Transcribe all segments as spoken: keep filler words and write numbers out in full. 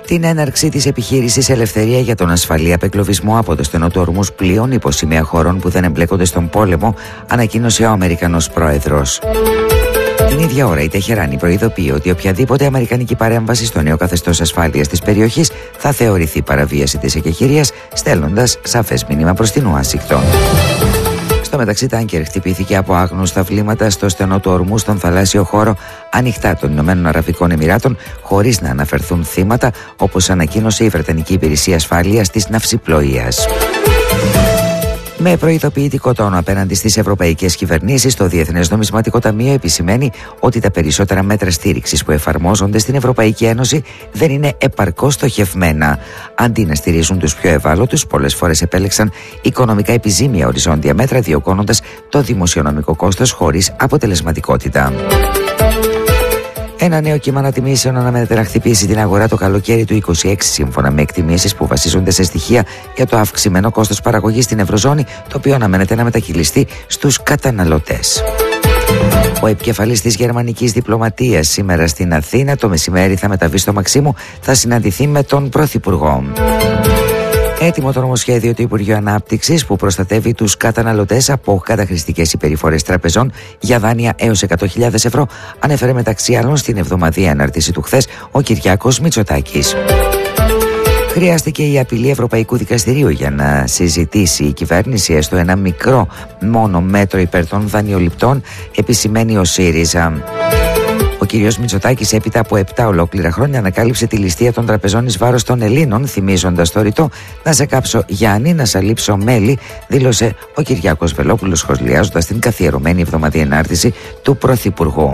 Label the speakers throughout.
Speaker 1: την έναρξη της επιχείρησης Ελευθερία για τον ασφαλή απεγκλωβισμό από το στενό του ορμούς πλοίων υπό σημαία χωρών που δεν εμπλέκονται στον πόλεμο, ανακοίνωσε ο Αμερικανός πρόεδρος. Την ίδια ώρα η Τεχεράνη προειδοποιεί ότι οποιαδήποτε αμερικανική παρέμβαση στο νέο καθεστώς ασφάλειας της περιοχής θα θεωρηθεί παραβίαση της εκεχηρίας, στέλνοντας σαφές μήνυμα προς την Ουάσιγκτον. Στο μεταξύ, τάνκερ χτυπήθηκε από άγνωστα βλήματα στο στενό του ορμού στον θαλάσσιο χώρο ανοιχτά των Ηνωμένων Αραβικών Εμιράτων, χωρίς να αναφερθούν θύματα, όπως ανακοίνωσε η Βρετανική Υπηρεσία Ασφάλειας της Ναυσιπλοείας. Με προειδοποιητικό τόνο απέναντι στις ευρωπαϊκές κυβερνήσεις, το Διεθνές Νομισματικό Ταμείο επισημαίνει ότι τα περισσότερα μέτρα στήριξης που εφαρμόζονται στην Ευρωπαϊκή Ένωση δεν είναι επαρκώς στοχευμένα. Αντί να στηρίζουν τους πιο ευάλωτους, πολλές φορές επέλεξαν οικονομικά επιζήμια οριζόντια μέτρα, διωγγώνοντας το δημοσιονομικό κόστος χωρίς αποτελεσματικότητα. Ένα νέο κύμα ανατιμήσεων αναμένεται να χτυπήσει την αγορά το καλοκαίρι του είκοσι έξι, σύμφωνα με εκτιμήσεις που βασίζονται σε στοιχεία για το αυξημένο κόστος παραγωγής στην Ευρωζώνη, το οποίο αναμένεται να μετακυλιστεί στους καταναλωτές. Ο επικεφαλής της γερμανικής διπλωματίας σήμερα στην Αθήνα το μεσημέρι θα μεταβεί στο Μαξίμου, θα συναντηθεί με τον Πρωθυπουργό. Έτοιμο το νομοσχέδιο του Υπουργείου Ανάπτυξης που προστατεύει τους καταναλωτές από καταχρηστικές συμπεριφορές τραπεζών για δάνεια έως εκατό χιλιάδες ευρώ, ανέφερε μεταξύ άλλων στην εβδομαδιαία ανάρτηση του χθες ο Κυριάκος Μητσοτάκης. Χρειάστηκε η απειλή Ευρωπαϊκού Δικαστηρίου για να συζητήσει η κυβέρνηση έστω ένα μικρό μόνο μέτρο υπέρ των δανειοληπτών, επισημαίνει ο ΣΥΡΙΖΑ. Ο κύριος Μητσοτάκης έπειτα από επτά ολόκληρα χρόνια ανακάλυψε τη ληστεία των τραπεζών εις βάρος των Ελλήνων, θυμίζοντας το ρητό «Να σε κάψω Γιάννη, να σαλείψω μέλι», δήλωσε ο Κυριάκος Βελόπουλος σχολιάζοντας την καθιερωμένη εβδομαδιαία ενάρτηση του Πρωθυπουργού.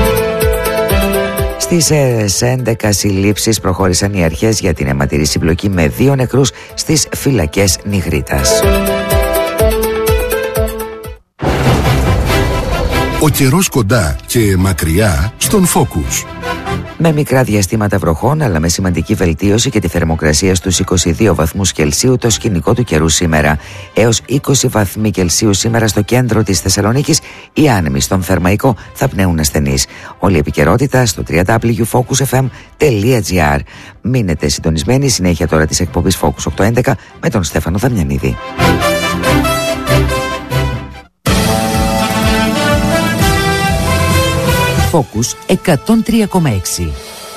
Speaker 1: Στις έντεκα συλλήψεις προχώρησαν οι αρχές για την αιματηρή συμπλοκή με δύο νεκρούς στις φυλακές Νιγρίτας.
Speaker 2: Ο καιρός κοντά και μακριά στον Focus.
Speaker 1: Με μικρά διαστήματα βροχών, αλλά με σημαντική βελτίωση και τη θερμοκρασία στους είκοσι δύο βαθμούς Κελσίου το σκηνικό του καιρού σήμερα. Έως είκοσι βαθμοί Κελσίου σήμερα στο κέντρο της Θεσσαλονίκης, οι άνεμοι στον Θερμαϊκό θα πνέουν ασθενείς. Όλη η επικαιρότητα στο double-u double-u double-u τελεία focus f m τελεία g r. Μείνετε συντονισμένοι, συνέχεια τώρα της εκπομπής Focus οκτακόσια έντεκα με τον Στέφανο Δαμιανίδη. Focus εκατόν τρία κόμμα έξι.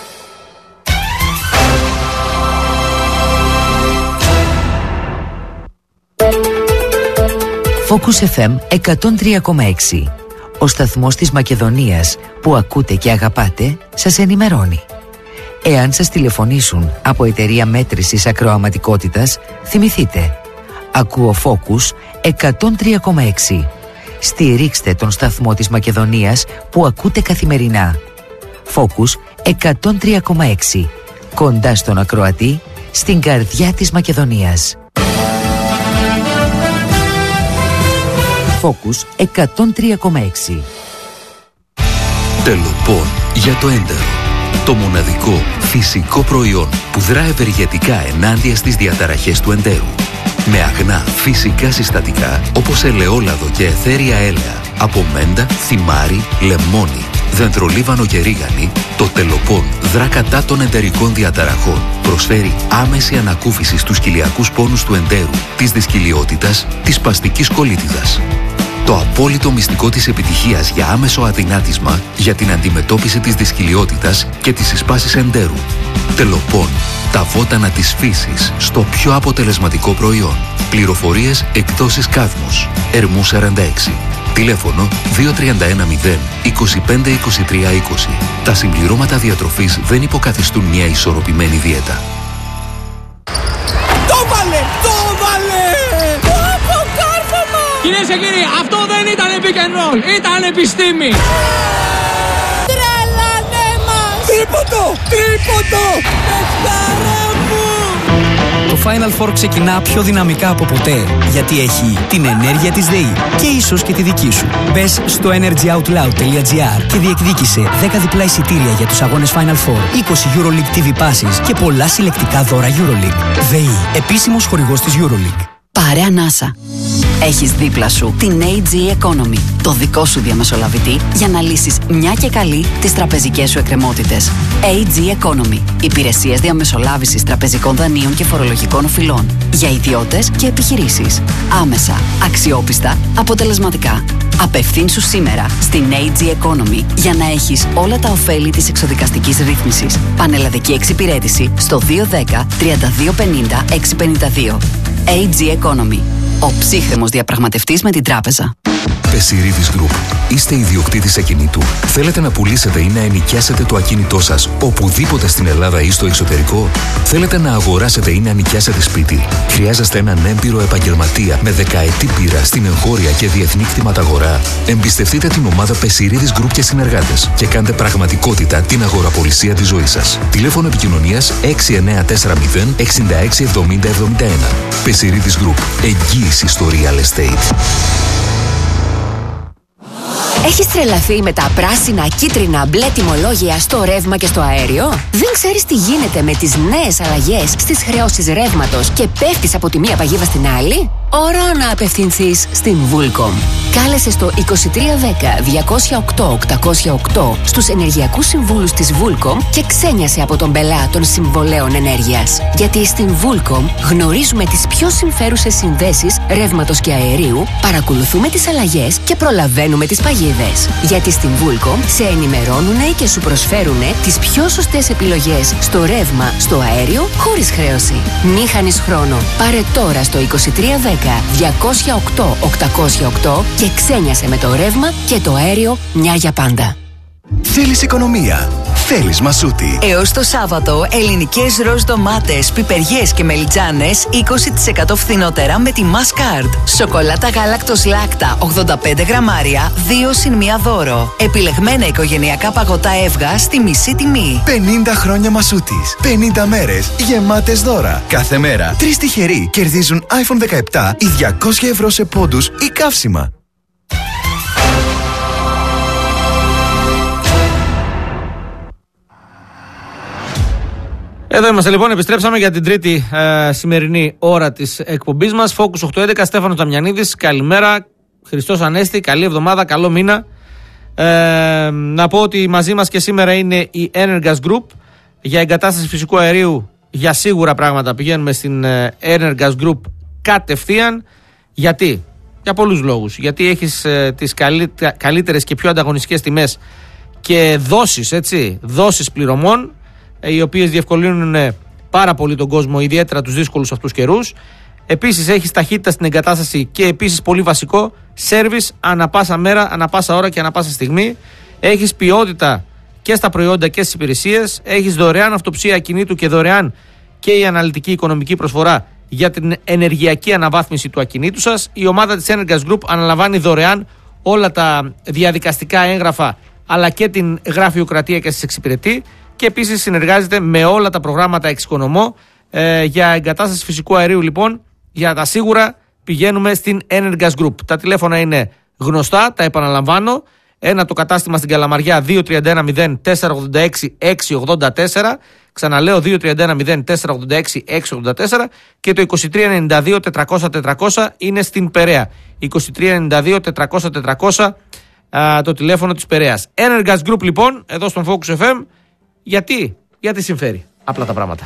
Speaker 1: Focus εφ εμ εκατόν τρία κόμμα έξι. Ο σταθμός της Μακεδονίας που ακούτε και αγαπάτε σας ενημερώνει. Εάν σας τηλεφωνήσουν από εταιρεία μέτρησης ακροαματικότητας, θυμηθείτε. Ακούω Focus εκατόν τρία κόμμα έξι. Στηρίξτε τον σταθμό της Μακεδονίας που ακούτε καθημερινά. Focus εκατόν τρία κόμμα έξι. Κοντά στον ακροατή, στην καρδιά της Μακεδονίας. Focus εκατόν τρία κόμμα έξι.
Speaker 3: Τελοπών για το έντερο. Το μοναδικό φυσικό προϊόν που δρά ευεργετικά ενάντια στις διαταραχές του εντέρου. Με αγνά φυσικά συστατικά όπως ελαιόλαδο και αιθέρια έλαια, από μέντα, θυμάρι, λεμόνι, δεντρολίβανο και ρίγανη, το Τελοπών δρά κατά των εντερικών διαταραχών. Προσφέρει άμεση ανακούφιση στους κοιλιακούς πόνους του εντέρου, της δυσκυλιότητας, της σπαστικής κολίτιδας. Το απόλυτο μυστικό της επιτυχίας για άμεσο αδυνάτισμα για την αντιμετώπιση της δυσκυλιότητας και της συσπάσης εντέρου. Τελοπών, τα βότανα της φύσης στο πιο αποτελεσματικό προϊόν. Πληροφορίες εκδόσεις Κάδμος, Ερμού σαράντα έξι. Τηλέφωνο δύο τρία ένα μηδέν είκοσι πέντε είκοσι τρία είκοσι. Τα συμπληρώματα διατροφής δεν υποκαθιστούν μια ισορροπημένη δίαιτα.
Speaker 4: Το βάλε! Το βάλε! Αποκάρφωμα! Κυρίες και κύριοι, αυτό δεν ήταν pick and roll, ήταν επιστήμη! Τρελανέ μας! Τρίποντο! Τρίποντο! Πεχταρά μου!
Speaker 5: Το Final Four ξεκινά πιο δυναμικά από ποτέ, γιατί έχει την ενέργεια της ΔΕΗ και ίσως και τη δική σου. Μπες στο energy out loud τελεία gr και διεκδίκησε δέκα διπλά εισιτήρια για τους αγώνες Final Four, είκοσι EuroLeague τι βι passes και πολλά συλλεκτικά δώρα EuroLeague. ΔΕΗ, επίσημος χορηγός της EuroLeague.
Speaker 6: Παρέα NASA. Έχεις δίπλα σου την έι τζι Economy, το δικό σου διαμεσολαβητή για να λύσεις μια και καλή τις τραπεζικές σου εκκρεμότητες. έι τζι Economy, υπηρεσίες διαμεσολάβησης τραπεζικών δανείων και φορολογικών οφειλών για ιδιώτες και επιχειρήσεις. Άμεσα, αξιόπιστα, αποτελεσματικά. Απευθύνσου σήμερα στην έι τζι Economy για να έχεις όλα τα ωφέλη της εξοδικαστικής ρύθμισης. Πανελλαδική εξυπηρέτηση στο δύο ένα μηδέν τρία δύο πενήντα έξι πενήντα δύο. έι τζι Economy. Ο ψύχρεμος διαπραγματευτής με την τράπεζα.
Speaker 3: Πεσιρίδης Group. Είστε ιδιοκτήτης ακινήτου. Θέλετε να πουλήσετε ή να ενοικιάσετε το ακίνητό σας οπουδήποτε στην Ελλάδα ή στο εξωτερικό. Θέλετε να αγοράσετε ή να νοικιάσετε σπίτι. Χρειάζεστε έναν έμπειρο επαγγελματία με δεκαετή πείρα στην εγχώρια και διεθνή κτηματαγορά. Εμπιστευτείτε την ομάδα Πεσιρίδης Group και συνεργάτες και κάντε πραγματικότητα την αγοραπολισία της ζωής σας. Τηλέφωνο επικοινωνίας έξι εννιά τέσσερα μηδέν εξήντα έξι εβδομήντα εβδομήντα ένα. Πεσιρίδης Group. Εγγύηση στο real estate.
Speaker 7: Έχεις τρελαθεί με τα πράσινα, κίτρινα, μπλε τιμολόγια στο ρεύμα και στο αέριο? Δεν ξέρεις τι γίνεται με τις νέες αλλαγές στις χρεώσεις ρεύματος και πέφτεις από τη μία παγίδα στην άλλη? Ώρα να απευθυνθείς στην Vulcom. Κάλεσε στο είκοσι τρία δέκα διακόσια οκτώ οκτακόσια οκτώ στους ενεργειακούς συμβούλους της Vulcom και ξένιασε από τον πελά των συμβολέων ενέργειας. Γιατί στην Vulcom γνωρίζουμε τις πιο συμφέρουσες συνδέσεις ρεύματος και αερίου, παρακολουθούμε τις αλλαγές και προλαβαίνουμε τις παγίδες. Γιατί στην Vulcom σε ενημερώνουν και σου προσφέρουν τις πιο σωστές επιλογές στο ρεύμα, στο αέριο, χωρίς χρέωση. Μη χάνεις χρόνο. Πάρε τώρα στο είκοσι τρία δέκα διακόσια οκτώ οκτακόσια οκτώ και ξένιασε με το ρεύμα και το αέριο μια για πάντα.
Speaker 8: Θέλεις οικονομία? Θέλεις Μασούτη.
Speaker 6: Έως το Σάββατο, ελληνικές ροζ ντομάτες, πιπεριές και μελιτζάνες είκοσι τοις εκατό φθηνότερα με τη Masscard. Σοκολάτα γάλακτος Λάκτα ογδόντα πέντε γραμμάρια, δύο συν μία δώρο. Επιλεγμένα οικογενειακά παγωτά Εύγα στη μισή τιμή.
Speaker 8: πενήντα χρόνια Μασούτης. πενήντα μέρες γεμάτες δώρα. Κάθε μέρα τρεις τυχεροί κερδίζουν άιφον δεκαεπτά ή διακόσια ευρώ σε πόντους ή καύσιμα.
Speaker 4: Εδώ είμαστε λοιπόν, επιστρέψαμε για την τρίτη ε, σημερινή ώρα της εκπομπής μας. Focus οκτακόσια έντεκα, Στέφανος Δαμιανίδης, καλημέρα, Χριστός Ανέστη, καλή εβδομάδα, καλό μήνα. Ε, να πω ότι μαζί μας και σήμερα είναι η Energas Group για εγκατάσταση φυσικού αερίου, για σίγουρα πράγματα πηγαίνουμε στην ε, Energas Group κατευθείαν. Γιατί? Για πολλούς λόγους. Γιατί έχεις ε, τις καλύτε, καλύτερες και πιο ανταγωνιστικές τιμές και δόσεις, έτσι, δόσεις πληρωμών, οι οποίες διευκολύνουν πάρα πολύ τον κόσμο, ιδιαίτερα τους δύσκολους αυτούς καιρούς. Επίσης έχεις ταχύτητα στην εγκατάσταση και επίσης πολύ βασικό, σέρβις ανά πάσα μέρα, ανά πάσα ώρα και ανά πάσα στιγμή. Έχεις ποιότητα και στα προϊόντα και στις υπηρεσίες. Έχεις δωρεάν αυτοψία ακινήτου και δωρεάν και η αναλυτική οικονομική προσφορά για την ενεργειακή αναβάθμιση του ακινήτου σας. Η ομάδα της Energas Group αναλαμβάνει δωρεάν όλα τα διαδικαστικά έγγραφα αλλά και την γραφειοκρατία και σας εξυπηρετεί. Και επίσης συνεργάζεται με όλα τα προγράμματα εξοικονομώ ε, για εγκατάσταση φυσικού αερίου. Λοιπόν, για τα σίγουρα πηγαίνουμε στην Energas Group. Τα τηλέφωνα είναι γνωστά, τα επαναλαμβάνω. Ένα το κατάστημα στην Καλαμαριά δύο τρία ένα μηδέν τέσσερα ογδόντα έξι έξι ογδόντα τέσσερα. Ξαναλέω δύο τρία ένα μηδέν τέσσερα ογδόντα έξι έξι ογδόντα τέσσερα. Και το είκοσι τρία ενενήντα δύο τετρακόσια τετρακόσια είναι στην Περαία. είκοσι τρία ενενήντα δύο τετρακόσια τετρακόσια α, το τηλέφωνο της Περαίας. Energas Group λοιπόν, εδώ στον Focus εφ εμ. Γιατί? Γιατί συμφέρει. Απλά τα πράγματα.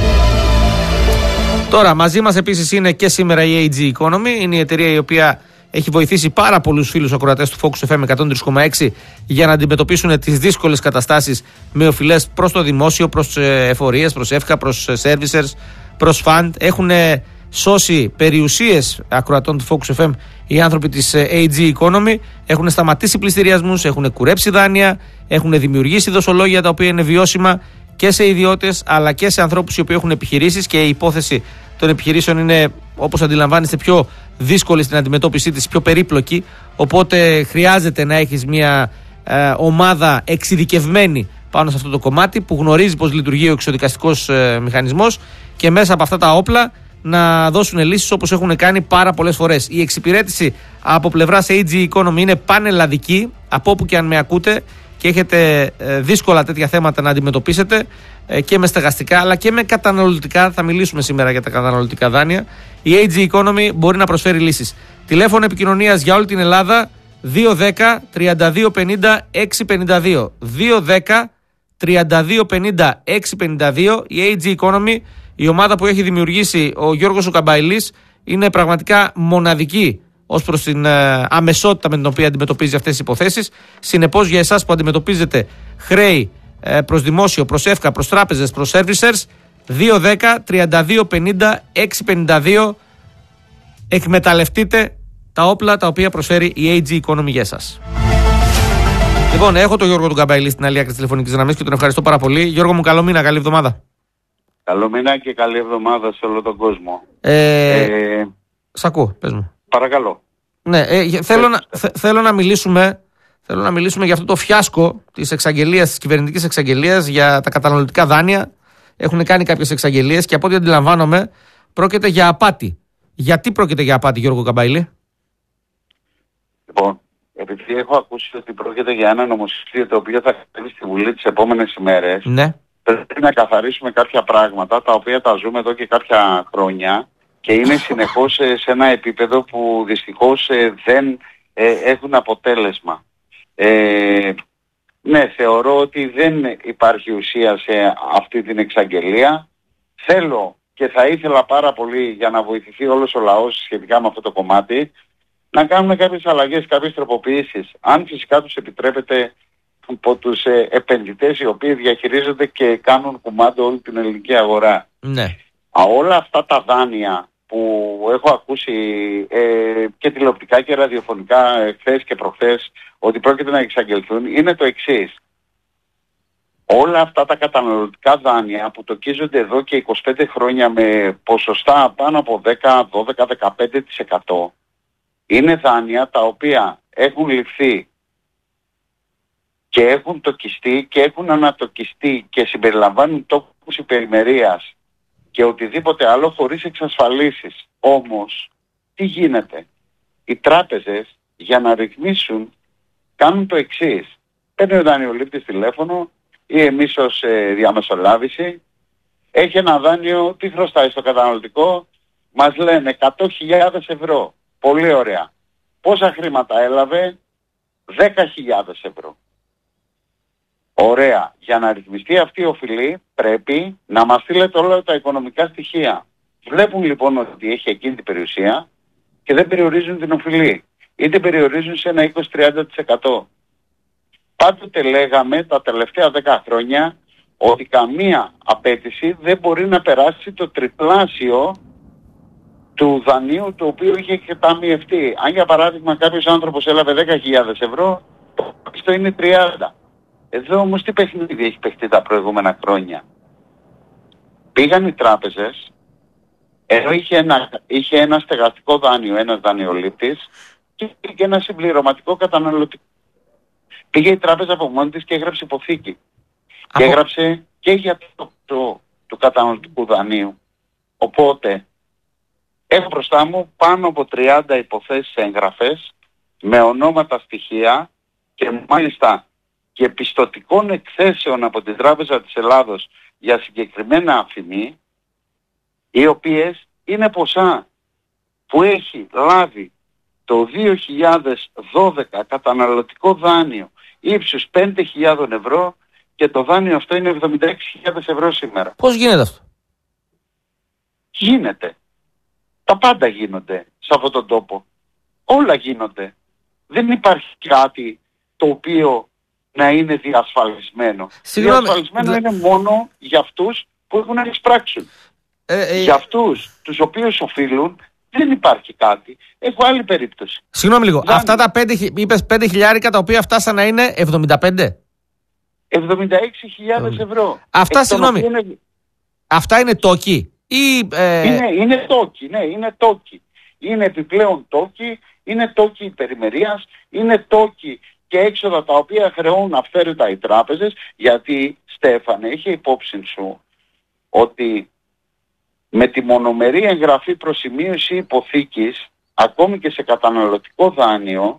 Speaker 4: Τώρα μαζί μας επίσης είναι και σήμερα η έι τζι Economy. Είναι η εταιρεία η οποία έχει βοηθήσει πάρα πολλούς φίλους ακροατές του Focus εφ εμ εκατόν τρία κόμμα έξι για να αντιμετωπίσουν τις δύσκολες καταστάσεις με οφειλές προς το δημόσιο, προς εφορίες, προς εύκα, προς servicers, προς fund. Έχουν σώσει περιουσίες ακροατών του Focus εφ εμ οι άνθρωποι της έι τζι Economy. Έχουν σταματήσει πληστηριασμούς, έχουν κουρέψει δάνεια, έχουν δημιουργήσει δοσολόγια τα οποία είναι βιώσιμα και σε ιδιώτες αλλά και σε ανθρώπους οι οποίοι έχουν επιχειρήσεις, και η υπόθεση των επιχειρήσεων είναι, όπως αντιλαμβάνεστε, πιο δύσκολη στην αντιμετώπιση της, πιο περίπλοκη. Οπότε χρειάζεται να έχεις μια ε, ομάδα εξειδικευμένη πάνω σε αυτό το κομμάτι που γνωρίζει πώς λειτουργεί ο εξοδικαστικός ε, μηχανισμός και μέσα από αυτά τα όπλα να δώσουν λύσεις όπως έχουν κάνει πάρα πολλές φορές. Η εξυπηρέτηση από πλευράς έι τζι Economy είναι πανελλαδική, από όπου και αν με ακούτε, και και έχετε ε, δύσκολα τέτοια θέματα να αντιμετωπίσετε ε, και με στεγαστικά αλλά και με καταναλωτικά, θα μιλήσουμε σήμερα για τα καταναλωτικά δάνεια, η έι τζι Economy μπορεί να προσφέρει λύσεις. Τηλέφωνο επικοινωνίας για όλη την Ελλάδα δύο ένα μηδέν τριάντα δύο πενήντα έξι πενήντα δύο. δύο ένα μηδέν τριάντα δύο πενήντα έξι πενήντα δύο. Η έι τζι Economy, η ομάδα που έχει δημιουργήσει ο Γιώργος ο Καμπαϊλής, είναι πραγματικά μοναδική ως προς την ε, αμεσότητα με την οποία αντιμετωπίζει αυτές τις υποθέσεις. Συνεπώς, για εσάς που αντιμετωπίζετε χρέη ε, προς δημόσιο, προς ΕΦΚΑ, προς τράπεζες, προς servicers, δύο ένα μηδέν τριάντα δύο πενήντα έξι πενήντα δύο. Εκμεταλλευτείτε τα όπλα τα οποία προσφέρει η έι τζι Economy για εσάς. Λοιπόν, έχω τον Γιώργο του Καμπαϊλή στην άλλη άκρη της τηλεφωνικής γραμμής και τον ευχαριστώ πάρα πολύ. Γιώργο μου, καλό μήνα, καλή εβδομάδα.
Speaker 9: Καλό μήνα και καλή εβδομάδα σε όλο τον κόσμο.
Speaker 4: Ε, ε, σ' ακούω, πες μου.
Speaker 9: Παρακαλώ.
Speaker 4: Ναι, ε, θέλω, να, θε, θέλω, να μιλήσουμε, θέλω να μιλήσουμε για αυτό το φιάσκο της εξαγγελίας, της κυβερνητικής εξαγγελίας για τα καταναλωτικά δάνεια. Έχουν κάνει κάποιες εξαγγελίες και από ό,τι αντιλαμβάνομαι πρόκειται για απάτη. Γιατί πρόκειται για απάτη, Γιώργο Καμπαϊλή?
Speaker 9: Λοιπόν, επειδή έχω ακούσει ότι πρόκειται για ένα νομοσχέδιο το οποίο θα κατέβει στη Βουλή τις επόμενες ημέρες,
Speaker 4: ναι,
Speaker 9: πρέπει να καθαρίσουμε κάποια πράγματα τα οποία τα ζούμε εδώ και κάποια χρόνια και είναι συνεχώς σε ένα επίπεδο που δυστυχώς δεν έχουν αποτέλεσμα. Ε, ναι, θεωρώ ότι δεν υπάρχει ουσία σε αυτή την εξαγγελία. Θέλω και θα ήθελα πάρα πολύ, για να βοηθηθεί όλος ο λαός σχετικά με αυτό το κομμάτι, να κάνουμε κάποιες αλλαγές, κάποιες τροποποιήσεις. Αν φυσικά τους επιτρέπεται από τους ε, επενδυτές οι οποίοι διαχειρίζονται και κάνουν κουμάντο όλη την ελληνική αγορά.
Speaker 4: Ναι.
Speaker 9: Α, όλα αυτά τα δάνεια που έχω ακούσει ε, και τηλεοπτικά και ραδιοφωνικά χθες και προχθές ότι πρόκειται να εξαγγελθούν είναι το εξής. Όλα αυτά τα καταναλωτικά δάνεια που τοκίζονται εδώ και είκοσι πέντε χρόνια με ποσοστά πάνω από δέκα, δώδεκα, δεκαπέντε τοις εκατό είναι δάνεια τα οποία έχουν ληφθεί και έχουν τοκιστεί και έχουν ανατοκιστεί και συμπεριλαμβάνουν τόκους υπερημερίας και οτιδήποτε άλλο χωρίς εξασφαλίσεις. Όμως, τι γίνεται? Οι τράπεζες για να ρυθμίσουν κάνουν το εξής. Παίρνει ο δανειολήπτης τηλέφωνο ή εμείς ως ε, διαμεσολάβηση, έχει ένα δάνειο, τι χρωστάει στο καταναλωτικό, μας λένε εκατό χιλιάδες ευρώ. Πολύ ωραία. Πόσα χρήματα έλαβε? δέκα χιλιάδες ευρώ. Ωραία. Για να ρυθμιστεί αυτή η οφειλή πρέπει να μας στείλετε όλα τα οικονομικά στοιχεία. Βλέπουν λοιπόν ότι έχει εκείνη την περιουσία και δεν περιορίζουν την οφειλή. Είτε περιορίζουν σε ένα είκοσι με τριάντα τοις εκατό. Πάντοτε λέγαμε τα τελευταία δέκα χρόνια ότι καμία απέτηση δεν μπορεί να περάσει το τριπλάσιο του δανείου το οποίο είχε ταμιευτεί. Αν για παράδειγμα κάποιος άνθρωπος έλαβε δέκα χιλιάδες ευρώ, αυτό είναι τριάντα. Εδώ όμως τι παιχνίδι έχει παιχτεί τα προηγούμενα χρόνια? Πήγαν οι τράπεζες, ενώ είχε ένα, είχε ένα στεγαστικό δάνειο, ένας δανειολήπτης και είχε ένα συμπληρωματικό καταναλωτικό. Πήγε η τράπεζα από μόνη της και έγραψε υποθήκη. Από... Και έγραψε και για το, το του καταναλωτικού δανείου. Οπότε, έχω μπροστά μου πάνω από τριάντα υποθέσεις εγγραφές με ονόματα, στοιχεία και μάλιστα και πιστωτικών εκθέσεων από την Τράπεζα της Ελλάδος για συγκεκριμένα αφημί, οι οποίες είναι ποσά που έχει λάβει το δύο χιλιάδες δώδεκα καταναλωτικό δάνειο ύψους πέντε χιλιάδες ευρώ και το δάνειο αυτό είναι εβδομήντα έξι χιλιάδες ευρώ σήμερα.
Speaker 4: Πώς γίνεται αυτό?
Speaker 9: Γίνεται. Τα πάντα γίνονται σε αυτόν τον τόπο. Όλα γίνονται. Δεν υπάρχει κάτι το οποίο να είναι διασφαλισμένο.
Speaker 4: Συγγνώμη,
Speaker 9: διασφαλισμένο
Speaker 4: δε...
Speaker 9: είναι μόνο για αυτούς που έχουν να εισπράξουν.
Speaker 4: Ε, ε,
Speaker 9: για αυτούς τους οποίους οφείλουν δεν υπάρχει κάτι. Έχω άλλη περίπτωση.
Speaker 4: Συγγνώμη λίγο.
Speaker 9: Δάνει.
Speaker 4: Αυτά τα πέντε, είπες πέντε χιλιάρικα τα οποία φτάσαν να είναι εβδομήντα πέντε.
Speaker 9: εβδομήντα έξι χιλιάδες ευρώ.
Speaker 4: Αυτά,
Speaker 9: Εκ
Speaker 4: συγγνώμη.
Speaker 9: Είναι...
Speaker 4: Αυτά είναι τόκοι ή... Ε...
Speaker 9: Είναι, είναι τόκοι, ναι, είναι τόκοι. Είναι επιπλέον τόκοι, είναι τόκοι υπερημερίας, είναι τόκοι και έξοδα τα οποία χρεώνουν αυθαίρετα οι τράπεζες, γιατί, Στέφανε, είχε υπόψη σου ότι με τη μονομερή εγγραφή προσημείωση υποθήκης, ακόμη και σε καταναλωτικό δάνειο,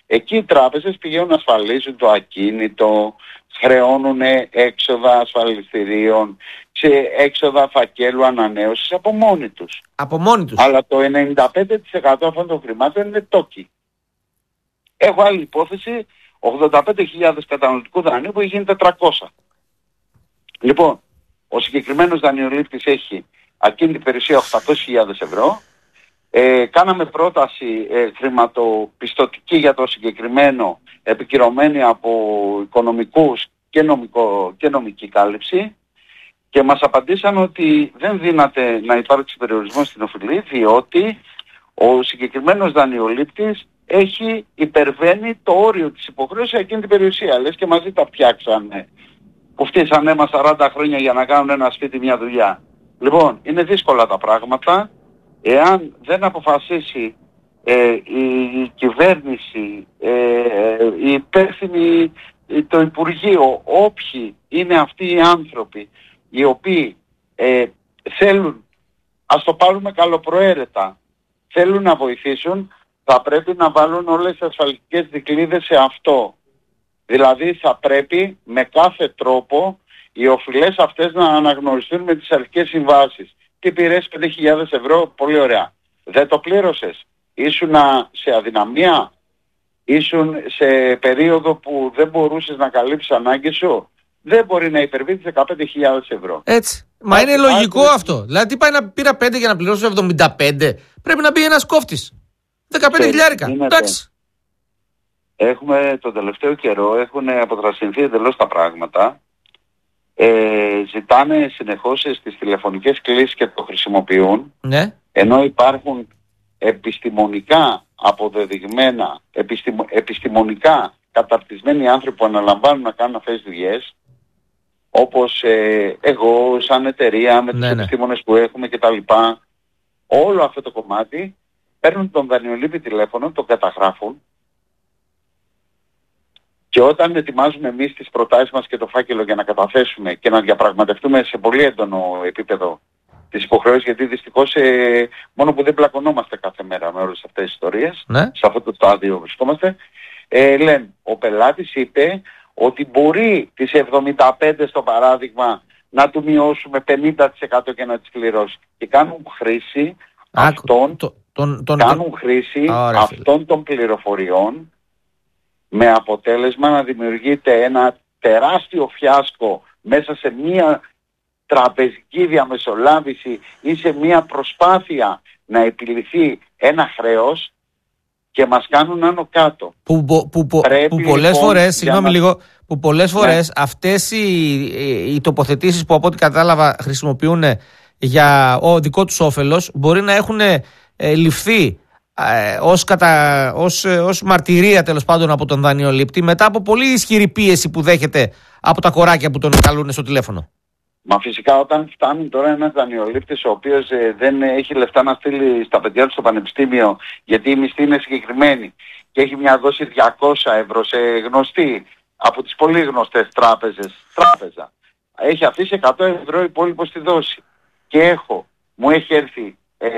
Speaker 9: Εκεί οι τράπεζες πηγαίνουν να ασφαλίζουν το ακίνητο, χρεώνουν έξοδα ασφαλιστηρίων, σε έξοδα φακέλου ανανέωσης από μόνοι τους.
Speaker 4: Από μόνοι τους.
Speaker 9: Αλλά το ενενήντα πέντε τοις εκατό αυτών των χρημάτων είναι τόκι. Έχω άλλη υπόθεση, ογδόντα πέντε χιλιάδες καταναλωτικού δανείου που έχει γίνει τετρακόσια. Λοιπόν, ο συγκεκριμένος δανειολήπτης έχει ακίνητη περιουσία οκτακόσιες χιλιάδες ευρώ. Ε, κάναμε πρόταση ε, χρηματοπιστωτική για το συγκεκριμένο, επικυρωμένη από οικονομικούς και, νομικό, και νομική κάλυψη, και μας απαντήσαν ότι δεν δύναται να υπάρξει περιορισμός στην οφειλή, διότι ο συγκεκριμένος δανειολήπτης έχει υπερβαίνει το όριο της υποχρέωσης σε εκείνη την περιουσία. Λες και μαζί τα φτιάξανε, που φτύσανε αίμα σαράντα χρόνια για να κάνουν ένα σπίτι, μια δουλειά. Λοιπόν, είναι δύσκολα τα πράγματα. Εάν δεν αποφασίσει ε, η κυβέρνηση, ε, η υπεύθυνη, το Υπουργείο, όποιοι είναι αυτοί οι άνθρωποι οι οποίοι ε, θέλουν, ας το πάρουμε καλοπροαίρετα, θέλουν να βοηθήσουν, θα πρέπει να βάλουν όλες τις ασφαλιστικές δικλείδες σε αυτό. Δηλαδή θα πρέπει με κάθε τρόπο οι οφειλές αυτές να αναγνωριστούν με τις αρχικές συμβάσεις. Τι πήρες πέντε χιλιάδες ευρώ, πολύ ωραία. Δεν το πλήρωσες. Ήσουν σε αδυναμία, ήσουν σε περίοδο που δεν μπορούσες να καλύψεις ανάγκες σου. Δεν μπορεί να υπερβεί τις δεκαπέντε χιλιάδες ευρώ.
Speaker 4: Έτσι. Μα είναι λογικό αυτό. Δηλαδή τι πάει να πήρα πέντε για να πληρώσω εβδομήντα πέντε. Πρέπει να μπει ένας κόφτης. δεκαπέντε χιλιάρικα. Εντάξει.
Speaker 9: Έχουμε τον τελευταίο καιρό, έχουν αποτρασινθεί εντελώς τα πράγματα. Ε, ζητάνε συνεχώς στις τηλεφωνικές κλήσεις και το χρησιμοποιούν,
Speaker 4: ναι.
Speaker 9: Ενώ υπάρχουν επιστημονικά αποδεδειγμένα, επιστημο, επιστημονικά καταρτισμένοι άνθρωποι που αναλαμβάνουν να κάνουν αυτές τις δουλειές, όπως ε, εγώ σαν εταιρεία με τους ναι, επιστήμονες ναι. που έχουμε κτλ. Όλο αυτό το κομμάτι παίρνουν τον δανειολήπτη τηλέφωνο, τον καταγράφουν, και όταν ετοιμάζουμε εμείς τις προτάσεις μας και το φάκελο για να καταθέσουμε και να διαπραγματευτούμε σε πολύ έντονο επίπεδο τις υποχρεώσεις, γιατί δυστυχώς ε, μόνο που δεν πλακωνόμαστε κάθε μέρα με όλες αυτές τις ιστορίες,
Speaker 4: ναι.
Speaker 9: σε αυτό το στάδιο βρισκόμαστε, ε, λένε, ο πελάτης είπε ότι μπορεί τις εβδομήντα πέντε στο παράδειγμα να του μειώσουμε πενήντα τοις εκατό και να τις κληρώσει. Και κάνουν χρήση
Speaker 4: Α,
Speaker 9: αυτών,
Speaker 4: το, τον, τον,
Speaker 9: κάνουν
Speaker 4: τον...
Speaker 9: χρήση
Speaker 4: Ωραία,
Speaker 9: αυτών των πληροφοριών, με αποτέλεσμα να δημιουργείται ένα τεράστιο φιάσκο μέσα σε μια τραπεζική διαμεσολάβηση ή σε μια προσπάθεια να επιληθεί ένα χρέος, και μας κάνουν άνω κάτω.
Speaker 4: Που, που, που, που, που πολλές λοιπόν, φορές, συγγνώμη να... λίγο, που πολλές ναι. φορές αυτές οι, οι, οι τοποθετήσεις που από ό,τι κατάλαβα χρησιμοποιούν για ο δικό τους όφελος, μπορεί να έχουν ε, ληφθεί Ε, ως, κατα, ως, ως μαρτυρία τέλος πάντων από τον δανειολήπτη, μετά από πολύ ισχυρή πίεση που δέχεται από τα κοράκια που τον καλούν στο τηλέφωνο.
Speaker 9: Μα φυσικά όταν φτάνει τώρα ένας δανειολήπτης ο οποίος ε, δεν έχει λεφτά να στείλει στα παιδιά του στο πανεπιστήμιο, γιατί η μισθή είναι συγκεκριμένη, και έχει μια δόση διακόσια ευρώ σε γνωστή από τις πολύ γνωστές τράπεζες, τράπεζα, έχει αφήσει εκατό ευρώ υπόλοιπο στη δόση, και έχω, μου έχει έρθει Ε,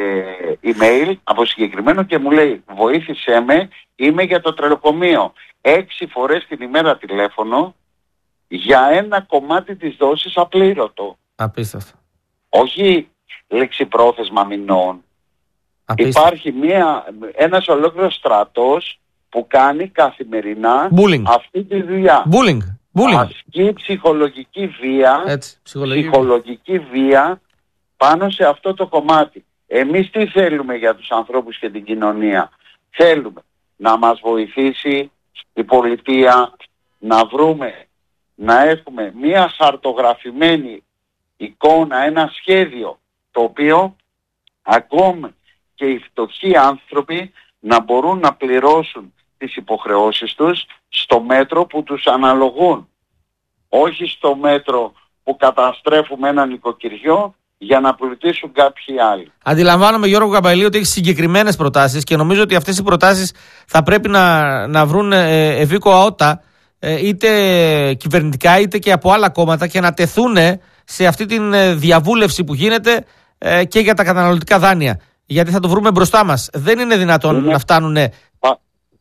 Speaker 9: email από συγκεκριμένο και μου λέει, βοήθησέ με, είμαι για το τρελοκομείο, έξι φορές την ημέρα τηλέφωνο για ένα κομμάτι της δόσης απλήρωτο.
Speaker 4: Απίστευτο.
Speaker 9: Όχι λεξιπρόθεσμα μηνών. Απίστευτο. Υπάρχει μια, ένας ολόκληρος στρατός που κάνει καθημερινά
Speaker 4: Bullying.
Speaker 9: αυτή τη δουλειά.
Speaker 4: Bullying. Bullying.
Speaker 9: Ασκεί ψυχολογική βία.
Speaker 4: Έτσι, ψυχολογική,
Speaker 9: ψυχολογική βία πάνω σε αυτό το κομμάτι. Εμείς τι θέλουμε για τους ανθρώπους και την κοινωνία? Θέλουμε να μας βοηθήσει η πολιτεία να βρούμε, να έχουμε μια χαρτογραφημένη εικόνα, ένα σχέδιο, το οποίο ακόμη και οι φτωχοί άνθρωποι να μπορούν να πληρώσουν τις υποχρεώσεις τους στο μέτρο που τους αναλογούν. Όχι στο μέτρο που καταστρέφουμε ένα νοικοκυριό για να πλουτίσουν κάποιοι άλλοι.
Speaker 4: Αντιλαμβάνομαι, Γιώργο Καμπαϊλή, ότι έχει συγκεκριμένες προτάσεις, και νομίζω ότι αυτές οι προτάσεις θα πρέπει να, να βρουν ε, ευήκοα ότα, ε, είτε κυβερνητικά είτε και από άλλα κόμματα, και να τεθούν σε αυτή τη διαβούλευση που γίνεται ε, και για τα καταναλωτικά δάνεια. Γιατί θα το βρούμε μπροστά μας. Δεν είναι δυνατόν είναι... να φτάνουν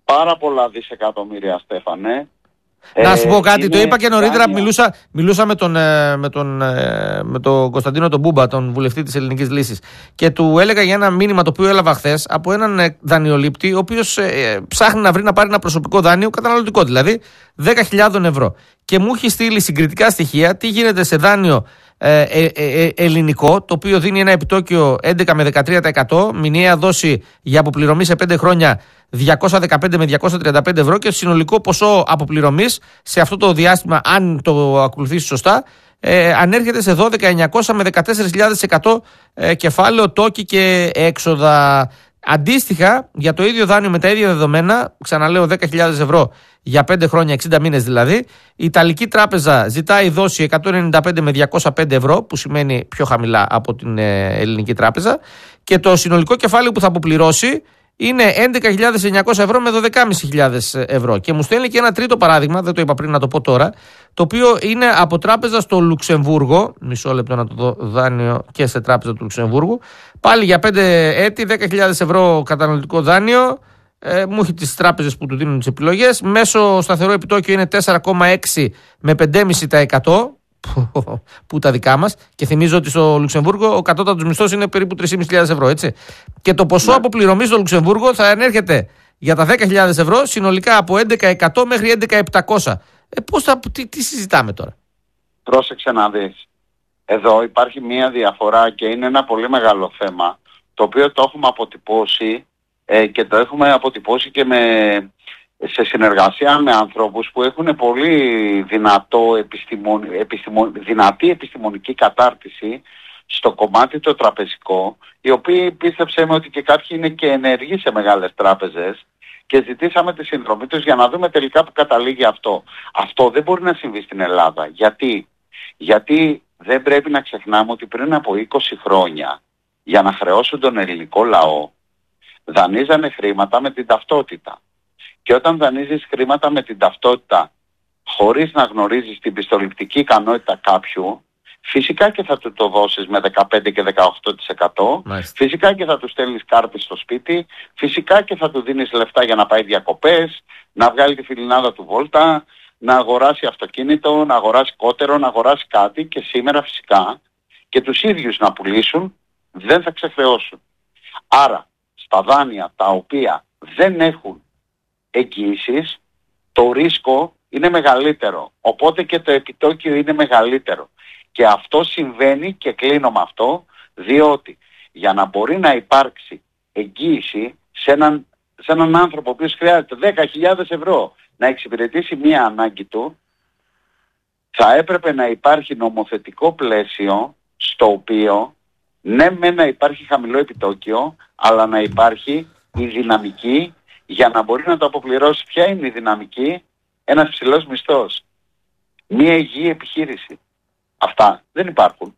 Speaker 9: πάρα πολλά δισεκατομμύρια, Στέφανε.
Speaker 4: Να
Speaker 9: Ε,
Speaker 4: σου πω κάτι, το
Speaker 9: είναι
Speaker 4: είπα και νωρίτερα,
Speaker 9: δάνεια.
Speaker 4: μιλούσα, μιλούσα με, τον, ε, με, τον, ε, με τον Κωνσταντίνο τον Μπούμπα, τον βουλευτή της Ελληνικής Λύσης, και του έλεγα για ένα μήνυμα το οποίο έλαβα χθες από έναν ε, δανειολήπτη, ο οποίος ε, ψάχνει να βρει να πάρει ένα προσωπικό δάνειο, καταναλωτικό δηλαδή, δέκα χιλιάδες ευρώ. Και μου έχει στείλει συγκριτικά στοιχεία τι γίνεται σε δάνειο ε, ε, ε, ελληνικό, το οποίο δίνει ένα επιτόκιο έντεκα με δεκατρία τοις εκατό, μηνιαία δόση για αποπληρωμή σε πέντε χρόνια διακόσια δεκαπέντε με διακόσια τριάντα πέντε ευρώ, και συνολικό ποσό αποπληρωμής σε αυτό το διάστημα, αν το ακολουθήσει σωστά, ε, ανέρχεται σε δώδεκα χιλιάδες εννιακόσια με δεκατέσσερις χιλιάδες εκατό ε, κεφάλαιο, τόκι και έξοδα. Αντίστοιχα, για το ίδιο δάνειο με τα ίδια δεδομένα, ξαναλέω δέκα χιλιάδες ευρώ για πέντε χρόνια, εξήντα μήνες δηλαδή, η Ιταλική Τράπεζα ζητάει δόση εκατόν ενενήντα πέντε με διακόσια πέντε ευρώ, που σημαίνει πιο χαμηλά από την ε, Ελληνική Τράπεζα, και το συνολικό κεφάλαιο που θα αποπληρώσει είναι έντεκα χιλιάδες εννιακόσια ευρώ με δώδεκα χιλιάδες πεντακόσια ευρώ. Και μου στέλνει και ένα τρίτο παράδειγμα, δεν το είπα πριν, να το πω τώρα, το οποίο είναι από τράπεζα στο Λουξεμβούργο. Μισό λεπτό να το δω, δάνειο και σε τράπεζα του Λουξεμβούργου. Πάλι για πέντε έτη, δέκα χιλιάδες ευρώ καταναλωτικό δάνειο. Ε, μου έχει τις τράπεζες που του δίνουν τις επιλογές. Μέσο σταθερό επιτόκιο είναι τέσσερα κόμμα έξι με πέντε κόμμα πέντε τοις εκατό. Που τα δικά μας. Και θυμίζω ότι στο Λουξεμβούργο ο κατώτατος μισθός είναι περίπου τρεις χιλιάδες πεντακόσια ευρώ, έτσι. Και το ποσό ναι. αποπληρωμής στο Λουξεμβούργο θα ανέρχεται για τα δέκα χιλιάδες ευρώ συνολικά από έντεκα χιλιάδες εκατό μέχρι έντεκα χιλιάδες επτακόσια. Ε, πώς θα, τι, τι συζητάμε τώρα?
Speaker 9: Πρόσεξε να δεις. Εδώ υπάρχει μία διαφορά και είναι ένα πολύ μεγάλο θέμα, το οποίο το έχουμε αποτυπώσει ε, και το έχουμε αποτυπώσει και με, σε συνεργασία με ανθρώπους που έχουν πολύ δυνατό επιστημον, επιστημον, δυνατή επιστημονική κατάρτιση στο κομμάτι το τραπεζικό, οι οποίοι πίστεψέ με ότι και κάποιοι είναι και ενεργοί σε μεγάλες τράπεζες, και ζητήσαμε τη συνδρομή τους για να δούμε τελικά που καταλήγει αυτό. Αυτό δεν μπορεί να συμβεί στην Ελλάδα. Γιατί? Γιατί δεν πρέπει να ξεχνάμε ότι πριν από είκοσι χρόνια, για να χρεώσουν τον ελληνικό λαό, δανείζανε χρήματα με την ταυτότητα. Και όταν δανείζεις χρήματα με την ταυτότητα χωρίς να γνωρίζεις την πιστοληπτική ικανότητα κάποιου, φυσικά και θα του το δώσεις με δεκαπέντε και δεκαοκτώ τοις εκατό, Μάλιστα. φυσικά και θα του στέλνεις κάρτες στο σπίτι, φυσικά και θα του δίνεις λεφτά για να πάει διακοπές, να βγάλει τη φιλινάδα του βόλτα, να αγοράσει αυτοκίνητο, να αγοράσει κότερο, να αγοράσει κάτι, και σήμερα φυσικά και τους ίδιους να πουλήσουν δεν θα ξεχρεώσουν. Άρα στα δάνεια τα οποία δεν έχουν εγγύησεις, το ρίσκο είναι μεγαλύτερο, οπότε και το επιτόκιο είναι μεγαλύτερο. Και αυτό συμβαίνει, και κλείνω με αυτό, διότι για να μπορεί να υπάρξει εγγύηση σε έναν, σε έναν άνθρωπο ο οποίος χρειάζεται δέκα χιλιάδες ευρώ να εξυπηρετήσει μία ανάγκη του, θα έπρεπε να υπάρχει νομοθετικό πλαίσιο στο οποίο ναι με να υπάρχει χαμηλό επιτόκιο, αλλά να υπάρχει η δυναμική για να μπορεί να το αποπληρώσει. Ποια είναι η δυναμική? Ένας ψηλός μισθός, μία υγιή επιχείρηση. Αυτά δεν υπάρχουν.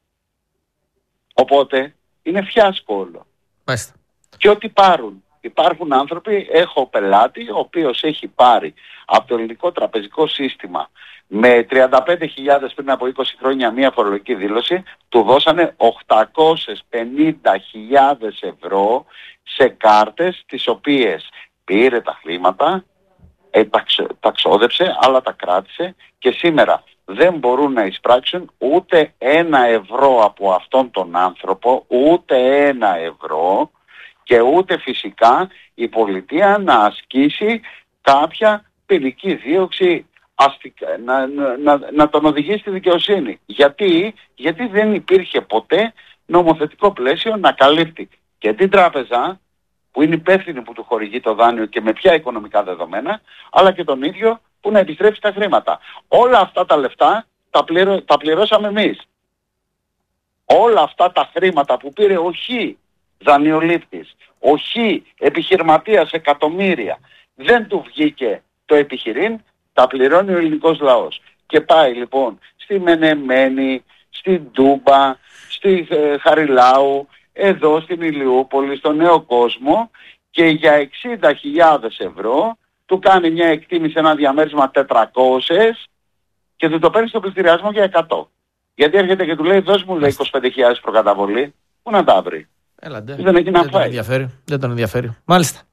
Speaker 9: Οπότε είναι φιάσκο όλο.
Speaker 4: Μάλιστα.
Speaker 9: Και ό,τι πάρουν. Υπάρχουν άνθρωποι, έχω πελάτη ο οποίος έχει πάρει από το ελληνικό τραπεζικό σύστημα με τριάντα πέντε χιλιάδες πριν από είκοσι χρόνια μία φορολογική δήλωση, του δώσανε οκτακόσιες πενήντα χιλιάδες ευρώ σε κάρτες, τις οποίες πήρε τα χρήματα, ε, τα, τα ξόδεψε, αλλά τα κράτησε, και σήμερα δεν μπορούν να εισπράξουν ούτε ένα ευρώ από αυτόν τον άνθρωπο, ούτε ένα ευρώ, και ούτε φυσικά η πολιτεία να ασκήσει κάποια ποινική δίωξη, αστικα, να, να, να, να τον οδηγήσει στη δικαιοσύνη. Γιατί? Γιατί δεν υπήρχε ποτέ νομοθετικό πλαίσιο να καλύπτει και την τράπεζα, που είναι υπεύθυνη που του χορηγεί το δάνειο και με ποια οικονομικά δεδομένα, αλλά και τον ίδιο που να επιστρέψει τα χρήματα. Όλα αυτά τα λεφτά τα, πληρω, τα πληρώσαμε εμείς. Όλα αυτά τα χρήματα που πήρε ο Χ δανειολήπτης, ο Χ επιχειρηματίας εκατομμύρια, δεν του βγήκε το επιχειρήν, τα πληρώνει ο ελληνικός λαός. Και πάει λοιπόν στη Μενεμένη, στην Τούμπα, στη ε, Χαριλάου, εδώ στην Ηλιούπολη, στο Νέο Κόσμο, και για εξήντα χιλιάδες ευρώ του κάνει μια εκτίμηση, ένα διαμέρισμα τετρακόσιες, και του το παίρνει στο πληστηριασμό για εκατό. Γιατί έρχεται και του λέει, δώσ' μου λέει είκοσι πέντε χιλιάδες προκαταβολή, πού να τα βρει?
Speaker 4: Έλαντε.
Speaker 9: Δεν έχει να
Speaker 4: δεν
Speaker 9: φάει.
Speaker 4: Τον ενδιαφέρει. Δεν τον ενδιαφέρει. Μάλιστα.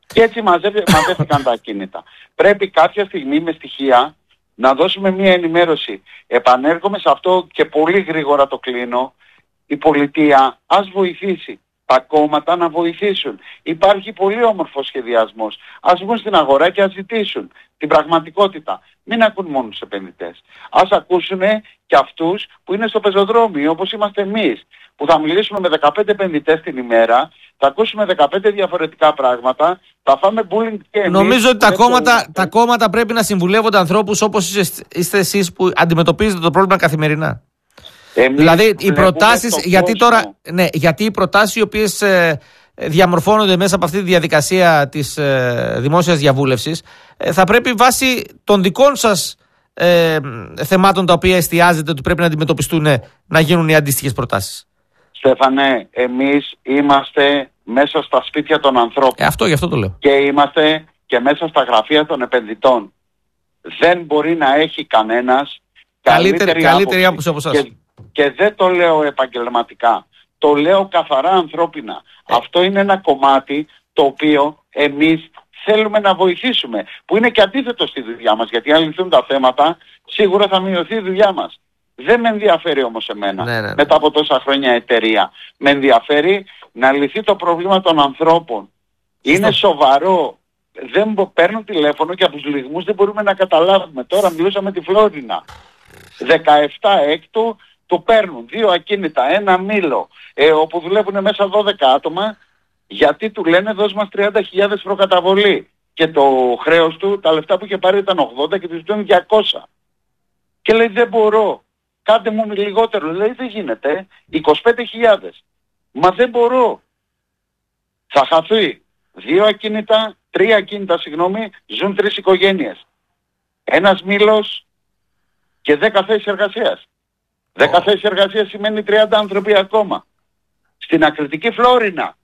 Speaker 9: Και έτσι μαζεύει, μαζεύτηκαν τα ακίνητα. Πρέπει κάποια στιγμή με στοιχεία να δώσουμε μια ενημέρωση. Επανέρχομαι σε αυτό και πολύ γρήγορα το κλείνω. Η πολιτεία ας βοηθήσει. Τα κόμματα να βοηθήσουν. Υπάρχει πολύ όμορφος σχεδιασμός. Ας βγουν στην αγορά και ας ζητήσουν την πραγματικότητα. Μην ακούν μόνο τους επενδυτές. Ας ακούσουν και αυτούς που είναι στο πεζοδρόμιο, όπως είμαστε εμείς. Που θα μιλήσουμε με δεκαπέντε επενδυτές την ημέρα, θα ακούσουμε δεκαπέντε διαφορετικά πράγματα, θα φάμε bullying και εμείς.
Speaker 4: Νομίζω ότι τα κόμματα, τα κόμματα πρέπει να συμβουλεύονται ανθρώπους όπως είστε εσείς που αντιμετωπίζετε το πρόβλημα καθημερινά.
Speaker 9: Εμείς
Speaker 4: δηλαδή οι προτάσεις, γιατί
Speaker 9: κόσμο.
Speaker 4: τώρα, ναι, γιατί οι προτάσεις οι οποίες ε, διαμορφώνονται μέσα από αυτή τη διαδικασία της ε, δημόσιας διαβούλευσης ε, θα πρέπει βάσει των δικών σας ε, θεμάτων τα οποία εστιάζετε ότι πρέπει να αντιμετωπιστούν να γίνουν οι αντίστοιχες προτάσεις.
Speaker 9: Στέφανε, εμείς είμαστε μέσα στα σπίτια των ανθρώπων.
Speaker 4: Ε, αυτό, γι' αυτό το λέω.
Speaker 9: Και είμαστε και μέσα στα γραφεία των επενδυτών. Δεν μπορεί να έχει κανένας
Speaker 4: καλύτερη, καλύτερη άποψη από εσάς.
Speaker 9: Και, και δεν το λέω επαγγελματικά. Το λέω καθαρά ανθρώπινα. Ε. Αυτό είναι ένα κομμάτι το οποίο εμείς θέλουμε να βοηθήσουμε. Που είναι και αντίθετο στη δουλειά μας. Γιατί αν λυθούν τα θέματα, σίγουρα θα μειωθεί η δουλειά μας. Δεν με ενδιαφέρει όμως εμένα,
Speaker 4: ναι, ναι, ναι.
Speaker 9: μετά από τόσα χρόνια εταιρεία. Με ενδιαφέρει να λυθεί το πρόβλημα των ανθρώπων. Είναι σοβαρό. Δεν παίρνουν τηλέφωνο και από τους λιγμούς δεν μπορούμε να καταλάβουμε. Τώρα μιλούσαμε τη Φλόρινα. δεκαεπτά έκτου το παίρνουν. Δύο ακίνητα, ένα μήλο, ε, όπου δουλεύουν μέσα δώδεκα άτομα, γιατί του λένε δώσ' μας τριάντα χιλιάδες προκαταβολή. Και το χρέος του, τα λεφτά που είχε πάρει ήταν ογδόντα και του ζητούν διακόσια. Και λέει δεν μπορώ. Κάντε μου λιγότερο. Λέει δεν γίνεται. είκοσι πέντε χιλιάδες. Μα δεν μπορώ. Θα χαθεί. Δύο ακίνητα, τρία ακίνητα συγγνώμη, ζουν τρεις οικογένειες. Ένας μήλος και δέκα θέσεις εργασίας. Δέκα θέσεις εργασίας σημαίνει τριάντα άνθρωποι ακόμα. Στην ακριτική Φλόρινα.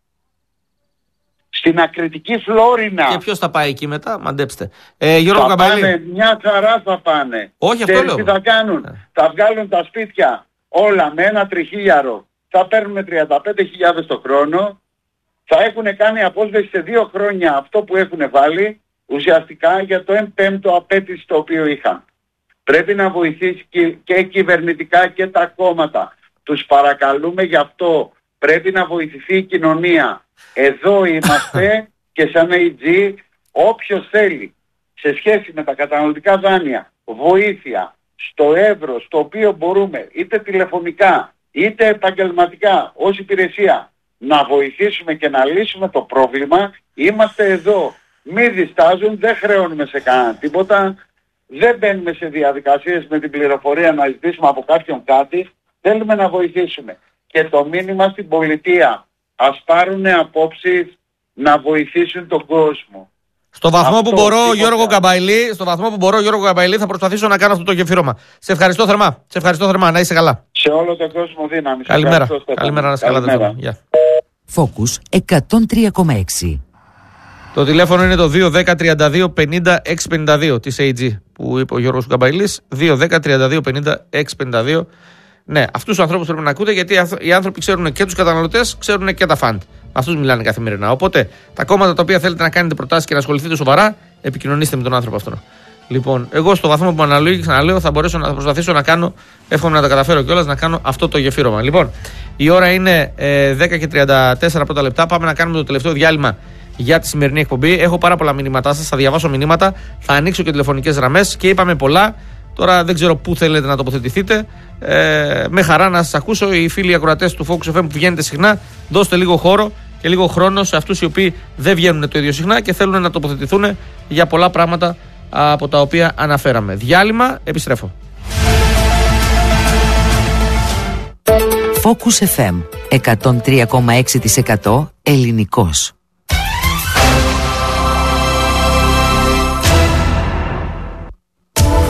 Speaker 9: Στην ακριτική Φλόρινα.
Speaker 4: Και ποιος θα πάει εκεί μετά, μαντέψτε. Ε, Γιώργο
Speaker 9: θα
Speaker 4: Καμπαλή.
Speaker 9: πάνε, μια χαρά θα πάνε.
Speaker 4: Όχι, αυτό λέω.
Speaker 9: Τι θα κάνουν. Yeah. Θα βγάλουν τα σπίτια όλα με ένα τριχίλιαρο. Θα παίρνουν τριάντα πέντε χιλιάδες το χρόνο. Θα έχουν κάνει απόσβεση σε δύο χρόνια αυτό που έχουν βάλει ουσιαστικά για το ένα πέμπτο απέτηση το οποίο είχαν. Πρέπει να βοηθήσει και, και κυβερνητικά και τα κόμματα. Τους παρακαλούμε γι' αυτό. Πρέπει να βοηθηθεί η κοινωνία. Εδώ είμαστε και σαν έι τζι όποιος θέλει σε σχέση με τα καταναλωτικά δάνεια, βοήθεια στο εύρος το οποίο μπορούμε είτε τηλεφωνικά είτε επαγγελματικά ως υπηρεσία να βοηθήσουμε και να λύσουμε το πρόβλημα, είμαστε εδώ. Μη διστάζουν, δεν χρεώνουμε σε κανένα τίποτα, δεν μπαίνουμε σε διαδικασίες με την πληροφορία να ζητήσουμε από κάποιον κάτι, θέλουμε να βοηθήσουμε. Και το μήνυμα στην πολιτεία, ας πάρουν απόψεις να βοηθήσουν τον κόσμο.
Speaker 4: Στο βαθμό αυτό που μπορώ, Γιώργο Καμπαϊλή, στο βαθμό που μπορώ, Γιώργο Καμπαϊλή, θα προσπαθήσω να κάνω αυτό το γεφύρωμα. Σε ευχαριστώ θερμά. Σε ευχαριστώ θερμά. Να είσαι καλά.
Speaker 9: Σε όλο τον κόσμο δύναμη.
Speaker 4: Καλημέρα. Καλημέρα, να είσαι καλά.
Speaker 1: Focus εκατόν τρία κόμμα έξι.
Speaker 4: Το τηλέφωνο είναι το δύο ένα μηδέν τριάντα δύο πενήντα έξι πενήντα δύο της έι τζι που είπε ο Γιώργος Καμπαϊλής. δύο ένα μηδέν τριάντα δύο πενήντα έξι πενήντα δύο. Ναι, αυτούς τους ανθρώπους πρέπει να ακούτε, γιατί οι άνθρωποι ξέρουν και τους καταναλωτές, ξέρουν και τα φαντ. Αυτούς μιλάνε καθημερινά. Οπότε τα κόμματα τα οποία θέλετε να κάνετε προτάσεις και να ασχοληθείτε σοβαρά, επικοινωνήστε με τον άνθρωπο αυτόν. Λοιπόν, εγώ στο βαθμό που με αναλογεί, ξαναλέω, θα μπορέσω να θα προσπαθήσω να κάνω, εύχομαι να τα καταφέρω κιόλας, να κάνω αυτό το γεφύρωμα. Λοιπόν, η ώρα είναι ε, δέκα και τριάντα τέσσερα πρώτα λεπτά. Πάμε να κάνουμε το τελευταίο διάλειμμα για τη σημερινή εκπομπή. Έχω πάρα πολλά μηνύματά σας, θα διαβάσω μηνύματα, θα ανοίξω και τηλεφωνικές γραμμές και είπαμε πολλά. Τώρα δεν ξέρω πού θέλετε να τοποθετηθείτε. Ε, με χαρά να σας ακούσω. Οι φίλοι ακροατές του Focus εφ εμ που βγαίνετε συχνά, δώστε λίγο χώρο και λίγο χρόνο σε αυτούς οι οποίοι δεν βγαίνουν το ίδιο συχνά και θέλουν να τοποθετηθούν για πολλά πράγματα από τα οποία αναφέραμε. Διάλειμμα, επιστρέφω.
Speaker 1: Focus εφ εμ εκατόν τρία κόμμα έξι τοις εκατό ελληνικός.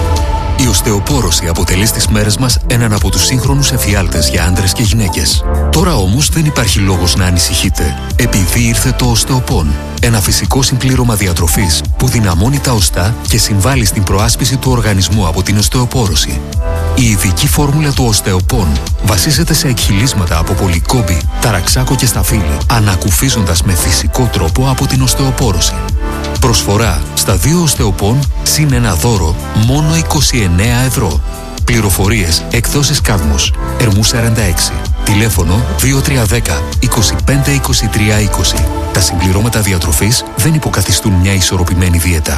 Speaker 3: Η οστεοπόρωση αποτελεί στις μέρες μας έναν από τους σύγχρονους εφιάλτες για άντρες και γυναίκες. Τώρα όμως δεν υπάρχει λόγος να ανησυχείτε, επειδή ήρθε το Osteopon, ένα φυσικό συμπλήρωμα διατροφής που δυναμώνει τα οστά και συμβάλλει στην προάσπιση του οργανισμού από την οστεοπόρωση. Η ειδική φόρμουλα του Osteopon βασίζεται σε εκχυλίσματα από πολυκόμπη, ταραξάκο και σταφύλι, ανακουφίζοντας με φυσικό τρόπο από την οστεοπόρωση. Προσφορά στα δύο Osteopon συν ένα δώρο μόνο είκοσι εννέα ευρώ. Πληροφορίες εκδόσεις Κάδμος, Ερμού σαράντα έξι. Τηλέφωνο δύο τρία ένα μηδέν είκοσι πέντε είκοσι τρία είκοσι. Τα συμπληρώματα διατροφής δεν υποκαθιστούν μια ισορροπημένη δίαιτα.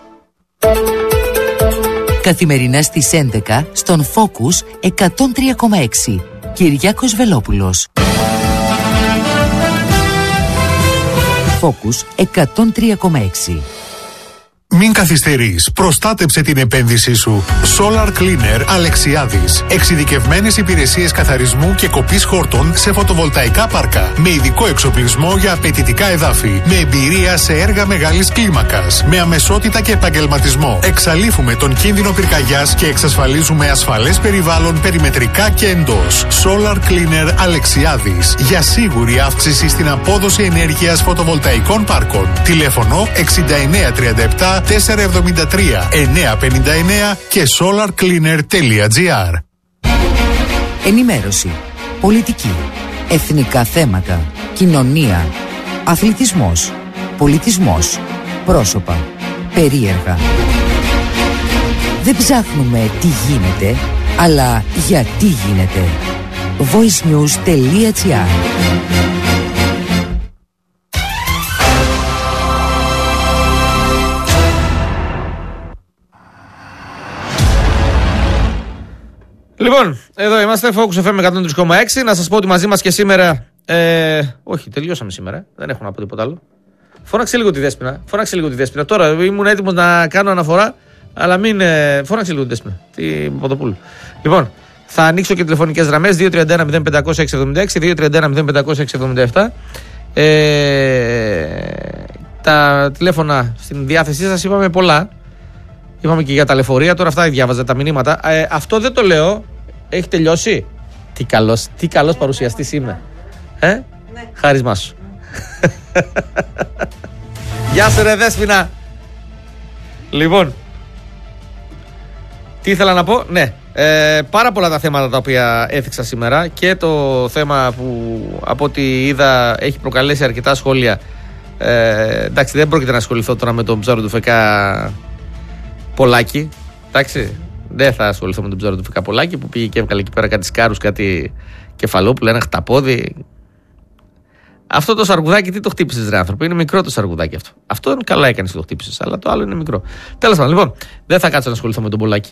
Speaker 10: Καθημερινά στις έντεκα στον Focus εκατόν τρία κόμμα έξι. Κυριάκος Βελόπουλος. Focus εκατόν τρία κόμμα έξι.
Speaker 11: Μην καθυστερείς. Προστάτεψε την επένδυσή σου. Solar Cleaner Αλεξιάδης. Εξειδικευμένες υπηρεσίες καθαρισμού και κοπής χόρτων σε φωτοβολταϊκά πάρκα. Με ειδικό εξοπλισμό για απαιτητικά εδάφη. Με εμπειρία σε έργα μεγάλης κλίμακας. Με αμεσότητα και επαγγελματισμό. Εξαλείφουμε τον κίνδυνο πυρκαγιάς και εξασφαλίζουμε ασφαλές περιβάλλον περιμετρικά και εντός. Solar Cleaner Αλεξιάδης. Για σίγουρη αύξηση στην απόδοση ενέργειας φωτοβολταϊκών πάρκων. Τηλέφωνο εξήντα εννέα τριάντα επτά τετρακόσια εβδομήντα τρία εννιακόσια πενήντα εννέα και solarcleaner τελεία gr.
Speaker 10: Ενημέρωση, πολιτική, εθνικά θέματα, κοινωνία, αθλητισμός, πολιτισμός, πρόσωπα, περίεργα. Δεν ψάχνουμε τι γίνεται, αλλά γιατί γίνεται. voicenews τελεία gr.
Speaker 4: Λοιπόν, εδώ είμαστε, Focus εφ εμ εκατόν τρία κόμμα έξι. Να σας πω ότι μαζί μας και σήμερα. Ε, όχι, τελειώσαμε σήμερα. Δεν έχω να πω τίποτα άλλο. Φώναξε λίγο τη Δέσποινα. Φώναξε λίγο τη Δέσποινα. Τώρα ήμουν έτοιμος να κάνω αναφορά, αλλά μην. Ε, φώναξε λίγο τη Δέσποινα. Τι Παπαδοπούλου. Λοιπόν, θα ανοίξω και τηλεφωνικές γραμμές δύο τρία ένα μηδέν πέντε μηδέν μηδέν έξι εβδομήντα έξι, δύο τρία ένα μηδέν πέντε μηδέν έξι εβδομήντα επτά. Ε, τα τηλέφωνα στην διάθεσή σας είπαμε πολλά. Είπαμε και για τα λεωφορεία, τώρα αυτά διάβαζα τα μηνύματα. Ε, αυτό δεν το λέω. Έχει τελειώσει. Τι καλός, τι καλός παρουσιαστής είμαι. Ε? Ναι. Χάρισμά σου. Γεια σου ρε Δέσποινα. Λοιπόν, τι ήθελα να πω. Ναι, ε, πάρα πολλά τα θέματα τα οποία έθιξα σήμερα. Και το θέμα που από ό,τι είδα έχει προκαλέσει αρκετά σχόλια. ε, Εντάξει, δεν πρόκειται να ασχοληθώ τώρα με τον ψάρο του Φεκά Πολάκη. Εντάξει, δεν θα ασχοληθώ με τον ψάρο του Φεκά Πολάκη που πήγε και έβγαλε εκεί πέρα κάτι σκάρους, κάτι κεφαλόπουλο, ένα χταπόδι. Αυτό το σαργουδάκι τι το χτύπησες ρε άνθρωπο? Είναι μικρό το σαργουδάκι αυτό. Αυτό καλά έκανες το χτύπησες, αλλά το άλλο είναι μικρό. Τέλος πάντων, λοιπόν, δεν θα κάτσω να ασχοληθώ με τον Πολάκη.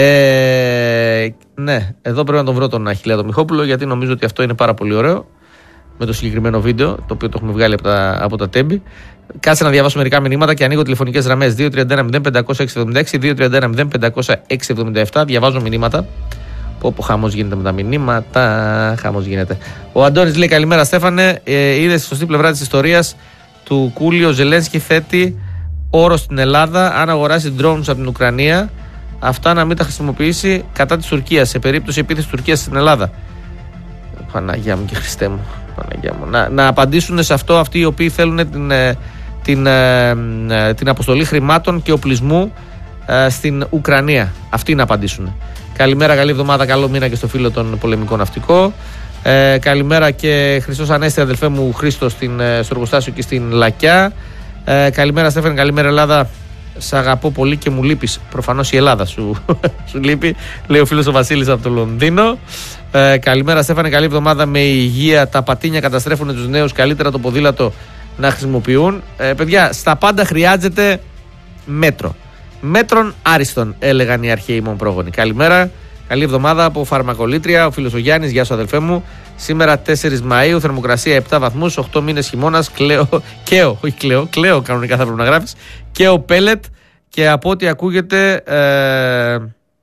Speaker 4: Ε, ναι, εδώ πρέπει να τον βρω τον Αχιλλέα τον Μιχόπουλο, γιατί νομίζω ότι αυτό είναι πάρα πολύ ωραίο. Με το συγκεκριμένο βίντεο, το οποίο το έχουμε βγάλει από τα, από τα τέμπη. Κάτσε να διαβάσω μερικά μηνύματα και ανοίγω τηλεφωνικές γραμμές δύο τρία ένα μηδέν πέντε μηδέν έξι εβδομήντα έξι, δύο τρία ένα μηδέν πέντε μηδέν έξι εβδομήντα επτά. Διαβάζω μηνύματα. Πω πω χαμός γίνεται με τα μηνύματα. Χαμός γίνεται. Ο Αντώνης λέει καλημέρα Στέφανε. Ε, είδε στη σωστή πλευρά της ιστορίας του Κούλι ο Ζελένσκι θέτει όρο στην Ελλάδα αν αγοράσει drones από την Ουκρανία, αυτά να μην τα χρησιμοποιήσει κατά της Τουρκίας σε περίπτωση επίθεσης της Τουρκίας στην Ελλάδα. Παναγιά μου και Χριστέ μου. Παναγιά μου. Να, να απαντήσουν σε αυτό αυτοί οι οποίοι θέλουν την, την, την, την αποστολή χρημάτων και οπλισμού ε, στην Ουκρανία. Αυτοί να απαντήσουν. Καλημέρα, καλή εβδομάδα, καλό μήνα και στο φίλο τον πολεμικό ναυτικό. Ε, καλημέρα και Χριστός Ανέστη, αδελφέ μου Χρήστο στην, στο εργοστάσιο και στην Λακιά. Ε, καλημέρα Στέφανε, καλημέρα Ελλάδα. Σ' αγαπώ πολύ και μου λείπεις. Προφανώς η Ελλάδα σου, σου λείπει, λέει ο φίλος ο Βασίλης από το Λονδίνο. Ε, καλημέρα Στέφανε, καλή εβδομάδα με υγεία. Τα πατίνια καταστρέφουν τους νέους, καλύτερα το ποδήλατο να χρησιμοποιούν. Ε, παιδιά, στα πάντα χρειάζεται μέτρο. Μέτρον άριστον, έλεγαν οι αρχαίοι μου πρόγονοι. Καλημέρα, καλή εβδομάδα από Φαρμακολήτρια, ο φίλος ο Γιάννης, γεια σου αδελφέ μου. Σήμερα τέσσερις Μαΐου, θερμοκρασία επτά βαθμούς, οκτώ μήνες χειμώνας, κλαίω, καίω, όχι κλαίω, κλαίω κανονικά θα πρέπει να γράφεις, και ο πέλετ και από ό,τι ακούγεται ε,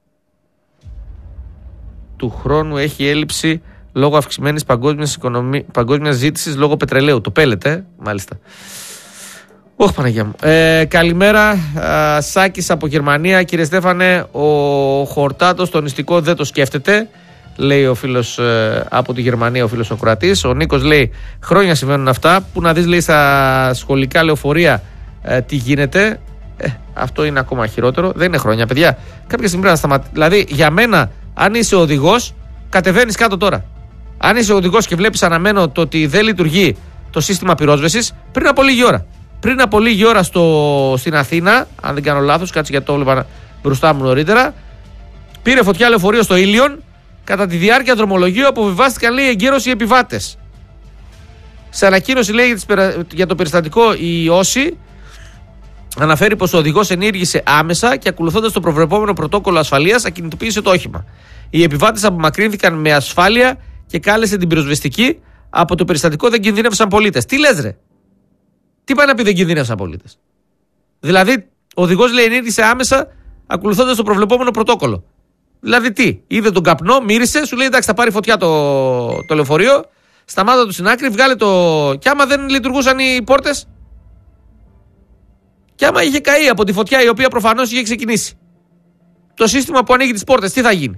Speaker 4: του χρόνου έχει έλλειψη λόγω αυξημένης παγκόσμιας, οικονομι... παγκόσμιας ζήτησης λόγω πετρελαίου. Το πέλετ, ε, μάλιστα. Ωχ, Παναγιά μου. Ε, καλημέρα, ε, Σάκης από Γερμανία. Κύριε Στέφανε, ο Χορτάτος το νηστικό δεν το σκέφτεται. λέει ο φίλος ε, από τη Γερμανία, ο φίλος ο Κροατής. Ο Νίκος λέει: χρόνια συμβαίνουν αυτά. Που να δεις, λέει, στα σχολικά λεωφορεία ε, τι γίνεται. Ε, αυτό είναι ακόμα χειρότερο. Δεν είναι χρόνια, παιδιά. Κάποια στιγμή πρέπει να σταματήσει. Δηλαδή, για μένα, αν είσαι οδηγός, κατεβαίνεις κάτω τώρα. Αν είσαι οδηγός και βλέπεις αναμένο το ότι δεν λειτουργεί το σύστημα πυρόσβεσης, πριν από λίγη ώρα. Πριν από λίγη ώρα στο, στην Αθήνα, αν δεν κάνω λάθος, κάτσε γιατί το έβλεπα μπροστά μου νωρίτερα, πήρε φωτιά λεωφορείο στο Ήλιον. Κατά τη διάρκεια δρομολογίου αποβιβάστηκαν, λέει, εγκαίρως οι επιβάτες. Σε ανακοίνωση, λέει, για το περιστατικό, η Όση αναφέρει πως ο οδηγός ενήργησε άμεσα και ακολουθώντας το προβλεπόμενο πρωτόκολλο ασφαλείας ακινητοποίησε το όχημα. Οι επιβάτες απομακρύνθηκαν με ασφάλεια και κάλεσε την πυροσβεστική. Από το περιστατικό δεν κινδύνευσαν πολίτες. Τι λες, ρε? Τι πάει να πει δεν κινδύνευσαν πολίτες? Δηλαδή, ο οδηγός, λέει, ενήργησε άμεσα ακολουθώντας το προβλεπόμενο πρωτόκολλο. Δηλαδή τι, είδε τον καπνό, μύρισε, σου λέει εντάξει, θα πάρει φωτιά το, το λεωφορείο, σταμάτα του στην άκρη, βγάλε το. Κι άμα δεν λειτουργούσαν οι πόρτες, κι άμα είχε καεί από τη φωτιά η οποία προφανώς είχε ξεκινήσει το σύστημα που ανοίγει τις πόρτες, τι θα γίνει?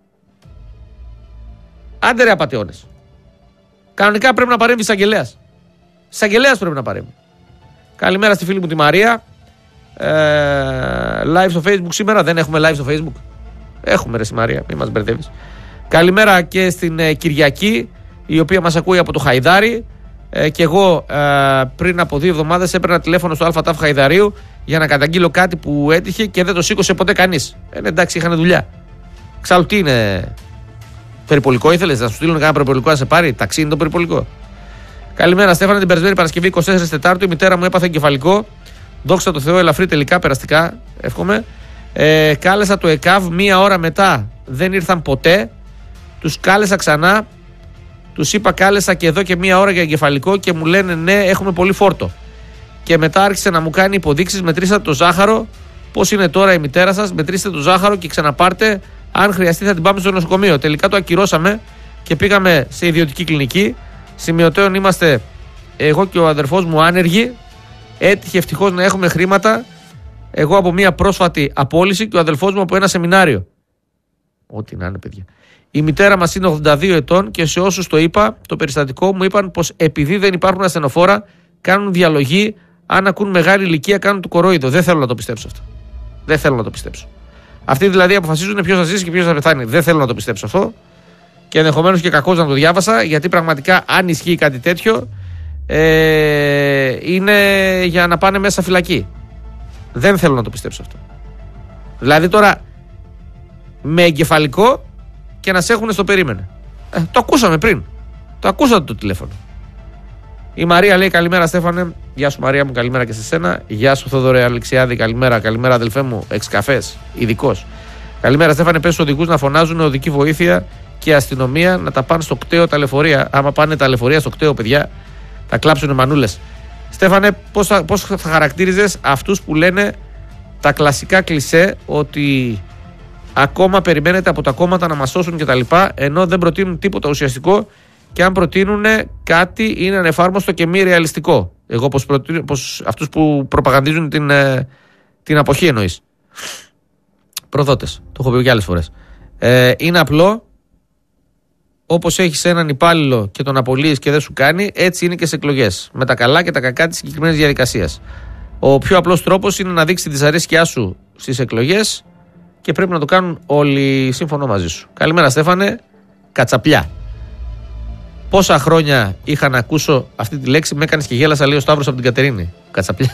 Speaker 4: Άντε ρε απατεώνες. Κανονικά πρέπει να παρέμβει εισαγγελέας. Εισαγγελέας πρέπει να παρέμβει. Καλημέρα στη φίλη μου τη Μαρία. Ε, live στο Facebook σήμερα. Δεν έχουμε live στο Facebook. Έχουμε, ρε Μαρία, μην μας μπερδεύεις. Καλημέρα και στην ε, Κυριακή, η οποία μας ακούει από το Χαϊδάρι. Ε, και εγώ ε, πριν από δύο εβδομάδες έπαιρνα τηλέφωνο στο ΑΤΑΦ Χαϊδαρίου για να καταγγείλω κάτι που έτυχε και δεν το σήκωσε ποτέ κανείς. Ε, εντάξει, είχαν δουλειά. Ξάλλου τι είναι? Περιπολικό ήθελες? Να σου στείλουν κανένα περιπολικό να σε πάρει? Ταξί είναι το περιπολικό. Καλημέρα, Στέφανε. Την περασμένη Παρασκευή είκοσι τέσσερις Τετάρτου η μητέρα μου έπαθε εγκεφαλικό. Δόξα τω Θεώ, ελαφρύ τελικά, περαστικά. Εύχομαι. Ε, κάλεσα το ΕΚΑΒ μία ώρα μετά. Δεν ήρθαν ποτέ. Τους κάλεσα ξανά. Τους είπα κάλεσα και εδώ και μία ώρα για εγκεφαλικό και μου λένε ναι, έχουμε πολύ φόρτο. Και μετά άρχισε να μου κάνει υποδείξεις. Μετρήσατε το ζάχαρο. Πώς είναι τώρα η μητέρα σας? Μετρήστε το ζάχαρο και ξαναπάρτε. Αν χρειαστεί θα την πάμε στο νοσοκομείο. Τελικά το ακυρώσαμε και πήγαμε σε ιδιωτική κλινική. Σημειωτέων είμαστε εγώ και ο αδερφός μου άνεργοι. Έτυχε ευτυχώς να έχουμε χρήματα. Εγώ από μια πρόσφατη απόλυση και ο αδελφός μου από ένα σεμινάριο. Ό,τι να είναι, παιδιά. Η μητέρα μας είναι ογδόντα δύο ετών και σε όσους το είπα, το περιστατικό μου είπαν πως επειδή δεν υπάρχουν ασθενοφόρα, κάνουν διαλογή. Αν ακούν μεγάλη ηλικία, κάνουν του κορόιδο. Δεν θέλω να το πιστέψω αυτό. Δεν θέλω να το πιστέψω. Αυτοί δηλαδή αποφασίζουν ποιος θα ζήσει και ποιος θα πεθάνει. Δεν θέλω να το πιστέψω αυτό. Και ενδεχομένως και κακώς να το διάβασα, γιατί πραγματικά αν ισχύει κάτι τέτοιο, ε, είναι για να πάνε μέσα φυλακή. Δεν θέλω να το πιστέψω αυτό. Δηλαδή τώρα με εγκεφαλικό και να σε έχουν στο περίμενε. Ε, το ακούσαμε πριν. Το ακούσατε το τηλέφωνο. Η Μαρία λέει καλημέρα Στέφανε. Γεια σου Μαρία μου, καλημέρα και σε σένα. Γεια σου Θόδωρε Αλεξιάδη, καλημέρα. Καλημέρα αδελφέ μου, εξ καφές, ειδικός. Καλημέρα Στέφανε, πες στους οδηγούς να φωνάζουν οδική βοήθεια και αστυνομία να τα πάνε στο κτέο τα λεωφορεία. Άμα πάνε τα λεωφορεία στο κτέο, παιδιά, θα κλάψουν μανούλες. Στέφανε, πώς θα, πώς θα χαρακτήριζες αυτούς που λένε τα κλασικά κλισέ ότι ακόμα περιμένετε από τα κόμματα να μας σώσουν κτλ. Ενώ δεν προτείνουν τίποτα ουσιαστικό και αν προτείνουν κάτι είναι ανεφάρμοστο και μη ρεαλιστικό. Εγώ πως, προτείνω, πως αυτούς που προπαγανδίζουν την, την αποχή εννοείς. Προδότες, το έχω πει και άλλες φορές. Ε, είναι απλό. Όπως έχεις έναν υπάλληλο και τον απολύεις και δεν σου κάνει, έτσι είναι και σε εκλογές. Με τα καλά και τα κακά της συγκεκριμένης διαδικασίας. Ο πιο απλός τρόπος είναι να δείξει τη δυσαρέσκειά σου στις εκλογές και πρέπει να το κάνουν όλοι. Σύμφωνο μαζί σου. Καλημέρα Στέφανε. Κατσαπλιά. Πόσα χρόνια είχα να ακούσω αυτή τη λέξη, με έκανες και γέλασα, λέει ο Σταύρος από την Κατερίνη. Κατσαπλιά.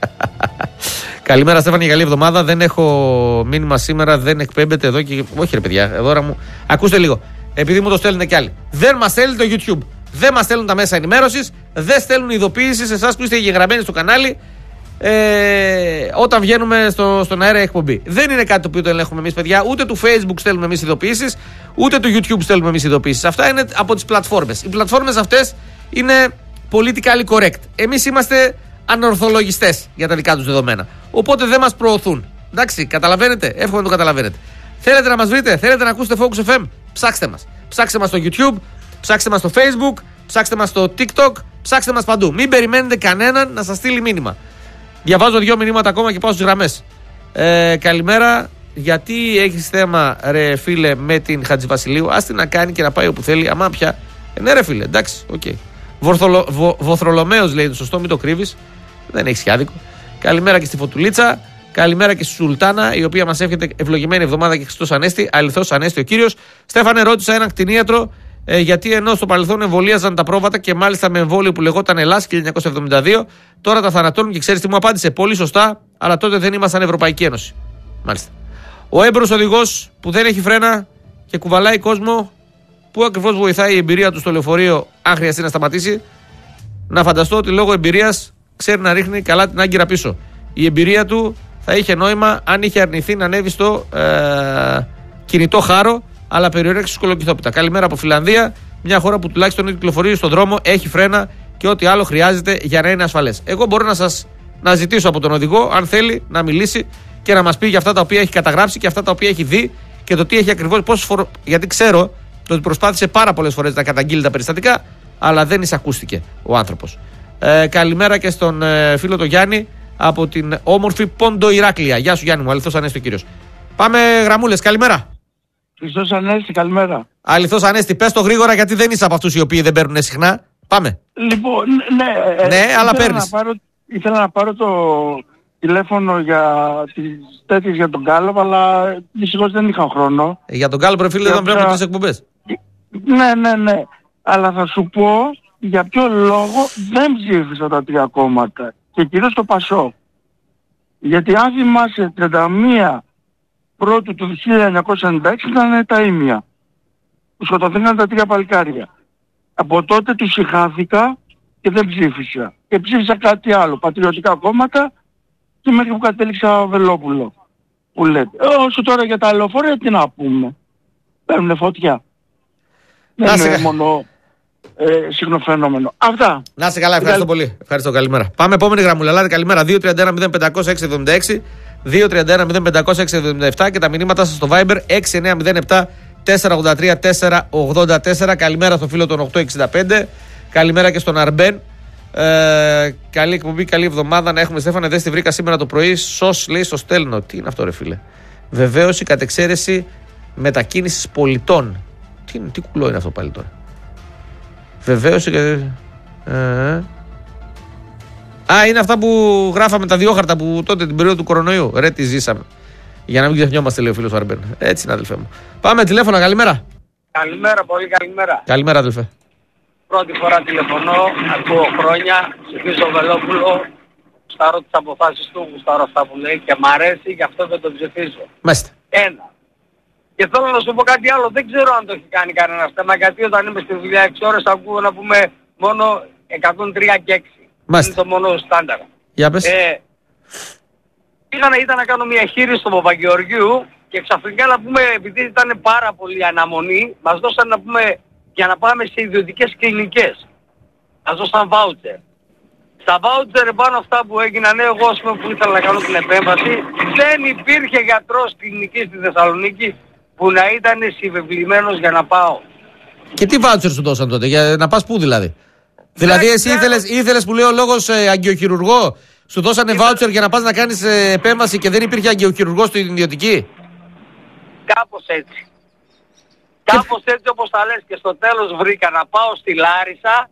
Speaker 4: Καλημέρα Στέφανε, καλή εβδομάδα. Δεν έχω μήνυμα σήμερα, δεν εκπέμπεται εδώ και. Όχι ρε παιδιά, εδώ μου. Ακούστε λίγο. Επειδή μου το στέλνουν κι άλλοι. Δεν μας στέλνει το YouTube. Δεν μας στέλνουν τα μέσα ενημέρωσης. Δεν στέλνουν ειδοποίηση σε εσάς που είστε εγγεγραμμένοι στο κανάλι ε, όταν βγαίνουμε στο, στον αέρα εκπομπή. Δεν είναι κάτι το οποίο το ελέγχουμε εμείς, παιδιά. Ούτε του Facebook στέλνουμε εμείς ειδοποίησεις, ούτε του YouTube στέλνουμε εμείς ειδοποίησεις. Αυτά είναι από τις πλατφόρμες. Οι πλατφόρμες αυτές είναι politically correct. Εμείς είμαστε ανορθολογιστές για τα δικά τους δεδομένα. Οπότε δεν μας προωθούν. Εντάξει, καταλαβαίνετε. Εύχομαι να το καταλαβαίνετε. Θέλετε να μας βρείτε, θέλετε να ακούσετε Focus εφ εμ, ψάξτε μας. Ψάξτε μας στο YouTube, ψάξτε μας στο Facebook, ψάξτε μας στο TikTok, ψάξτε μας παντού. Μην περιμένετε κανέναν να σας στείλει μήνυμα. Διαβάζω δύο μηνύματα ακόμα και πάω στις γραμμές. Ε, καλημέρα. γιατί έχεις θέμα, ρε φίλε, με την Χατζηβασιλείου? Άστη να κάνει και να πάει όπου θέλει. Αμά πια. Ε, ναι, ρε φίλε, εντάξει, οκ. Okay. Βο, Βοθρολομαίος λέει το σωστό, μην το κρύβεις. Δεν έχεις και άδικο. Καλημέρα και στη Φωτουλίτσα. Καλημέρα και στη Σουλτάνα, η οποία μας εύχεται ευλογημένη εβδομάδα και Χριστός Ανέστη. Αληθώς Ανέστη ο κύριος. Στέφανε, ρώτησα έναν κτηνίατρο ε, γιατί ενώ στο παρελθόν εμβολίαζαν τα πρόβατα και μάλιστα με εμβόλιο που λεγόταν Ελλάς χίλια εννιακόσια εβδομήντα δύο, τώρα τα θανατώνουν και ξέρεις τι μου απάντησε? Πολύ σωστά, αλλά τότε δεν ήμασταν Ευρωπαϊκή Ένωση. Μάλιστα. Ο έμπειρος οδηγός που δεν έχει φρένα και κουβαλάει κόσμο, πού ακριβώς βοηθάει η εμπειρία του στο λεωφορείο, αν χρειαστεί να σταματήσει? Να φανταστώ ότι λόγω εμπειρίας ξέρει να ρίχνει καλά την άγκυρα πίσω. Η εμπειρία του θα είχε νόημα αν είχε αρνηθεί να ανέβει στο ε, κινητό χάρο, αλλά περιορέξει σκολοκυθόπιτα. Καλημέρα από Φιλανδία, μια χώρα που τουλάχιστον η κυκλοφορία στον δρόμο έχει φρένα και ό,τι άλλο χρειάζεται για να είναι ασφαλές. Εγώ μπορώ να σας να ζητήσω από τον οδηγό, αν θέλει, να μιλήσει και να μας πει για αυτά τα οποία έχει καταγράψει και αυτά τα οποία έχει δει και το τι έχει ακριβώς, πόσες φορές. Γιατί ξέρω ότι προσπάθησε πάρα πολλές φορές να καταγγείλει τα περιστατικά, αλλά δεν εισακούστηκε ο άνθρωπος. Ε, καλημέρα και στον ε, φίλο τον Γιάννη από την όμορφη Πόντο Ηράκλεια. Γεια σου Γιάννη μου, αληθώς Ανέστη ο κύριος. Πάμε γραμμούλες, καλημέρα.
Speaker 12: Χριστός Ανέστη, καλημέρα.
Speaker 4: Αληθώς Ανέστη, πες το γρήγορα γιατί δεν είσαι από αυτούς οι οποίοι δεν παίρνουν συχνά. Πάμε.
Speaker 12: Λοιπόν, ναι,
Speaker 4: ναι
Speaker 12: ε,
Speaker 4: αλλά
Speaker 12: ήθελα
Speaker 4: παίρνεις.
Speaker 12: Να πάρω, ήθελα να πάρω το τηλέφωνο για τις τέτοιες για τον Γκάλοπ, αλλά δυστυχώς δεν είχα χρόνο.
Speaker 4: Ε, για τον Γκάλοπ, ρε φίλε, δεν πρέπει να τις εκπομπές.
Speaker 12: Ναι, ναι, ναι. Αλλά θα σου πω για ποιο λόγο δεν ψήφισα τα τρία κόμματα. Και κυρίως το Πασόκ. Γιατί αν θυμάσαι τριάντα μία πρώτου του χίλια εννιακόσια ενενήντα έξι ήταν τα ήμια. Που σκοτωθήκαν τα τρία παλικάρια. Από τότε τους συγχάθηκα και δεν ψήφισα. Και ψήφισα κάτι άλλο. Πατριωτικά κόμματα και μέχρι που κατέληξα Βελόπουλο. Που λέτε. Ε, όσο τώρα για τα λεωφορεία τι να πούμε. Παίρνουνε φωτιά. Δεν είναι μόνο ε, σύγχρονο φαινόμενο. Αυτά.
Speaker 4: Να είσαι καλά, ευχαριστώ πολύ. Ευχαριστώ, καλημέρα. Πάμε επόμενη γραμμούλα. Ελάτε, καλημέρα. δύο τρία ένα μηδέν πέντε μηδέν έξι εβδομήντα έξι, δύο τρία ένα μηδέν πέντε έξι εβδομήντα επτά και τα μηνύματα σας στο Viber έξι εννιά μηδέν επτά τέσσερα ογδόντα τρία τέσσερα ογδόντα τέσσερα. Καλημέρα στο φίλο των οκτώ εξήντα πέντε. Καλημέρα και στον Αρμπέν. Ε, καλή εκπομπή, καλή εβδομάδα να έχουμε. Στέφανε, δεν στη βρήκα σήμερα το πρωί. Σος λέει στο στέλνω. Τι είναι αυτό, ρε φίλε? Βεβαίωση κατ' εξαίρεση μετακίνησης πολιτών. Τι, τι κουλό είναι αυτό πάλι τώρα? Βεβαίωση και. Ε, Α, είναι αυτά που γράφαμε τα διόχαρτα που τότε την περίοδο του κορονοϊού. Ρε, τι ζήσαμε. Για να μην ξεχνιόμαστε, λέει ο φίλος Αρμπέν. Έτσι είναι, αδελφέ μου. Πάμε τηλέφωνα, καλημέρα.
Speaker 13: Καλημέρα, πολύ καλημέρα.
Speaker 4: Καλημέρα, αδελφέ.
Speaker 13: Πρώτη φορά τηλεφωνώ, ακούω χρόνια, ψηφίζω Βελόπουλο, γουστάρω τις αποφάσεις του, γουστάρω αυτά που λέει και μ' αρέσει, γι' αυτό δεν το ψηφίζω.
Speaker 4: Μάλιστα.
Speaker 13: Ένα. Και θέλω να σου πω κάτι άλλο, δεν ξέρω αν το έχει κάνει κανένα θέμα, γιατί όταν είμαι στη δουλειά έξι ώρες ακούω να πούμε μόνο εκατόν τρία και έξι.
Speaker 4: Μάλιστα.
Speaker 13: Είναι το μόνο στάνταρα.
Speaker 4: Για πες.
Speaker 13: Ε, πήγα να, ήταν να κάνω μια χείριση στο Παπαγεωργίου και ξαφνικά να πούμε, επειδή ήταν πάρα πολύ αναμονή, μας δώσαν να πούμε για να πάμε σε ιδιωτικές κλινικές. Μας δώσαν βάουτσερ. Στα βάουτσερ πάνω αυτά που έγιναν, εγώ ας πούμε που ήθελα να κάνω την επέμβαση, δεν υπήρχε γιατρός κλινικής στη Θεσσαλονίκη που να ήταν συμβεβλημένος για να πάω.
Speaker 4: Και τι βάουτσερ σου δώσαν τότε, για να πας πού δηλαδή? Δηλαδή εσύ ήθελες, ήθελες που λέει ο λόγος ε, αγκιοχειρουργό, σου δώσανε βάουτσερ για να πας να κάνεις ε, επέμβαση και δεν υπήρχε αγκιοχειρουργό στην ιδιωτική?
Speaker 13: Κάπως έτσι. Και... Κάπως έτσι όπως τα λες, και στο τέλος βρήκα να πάω στη Λάρισα,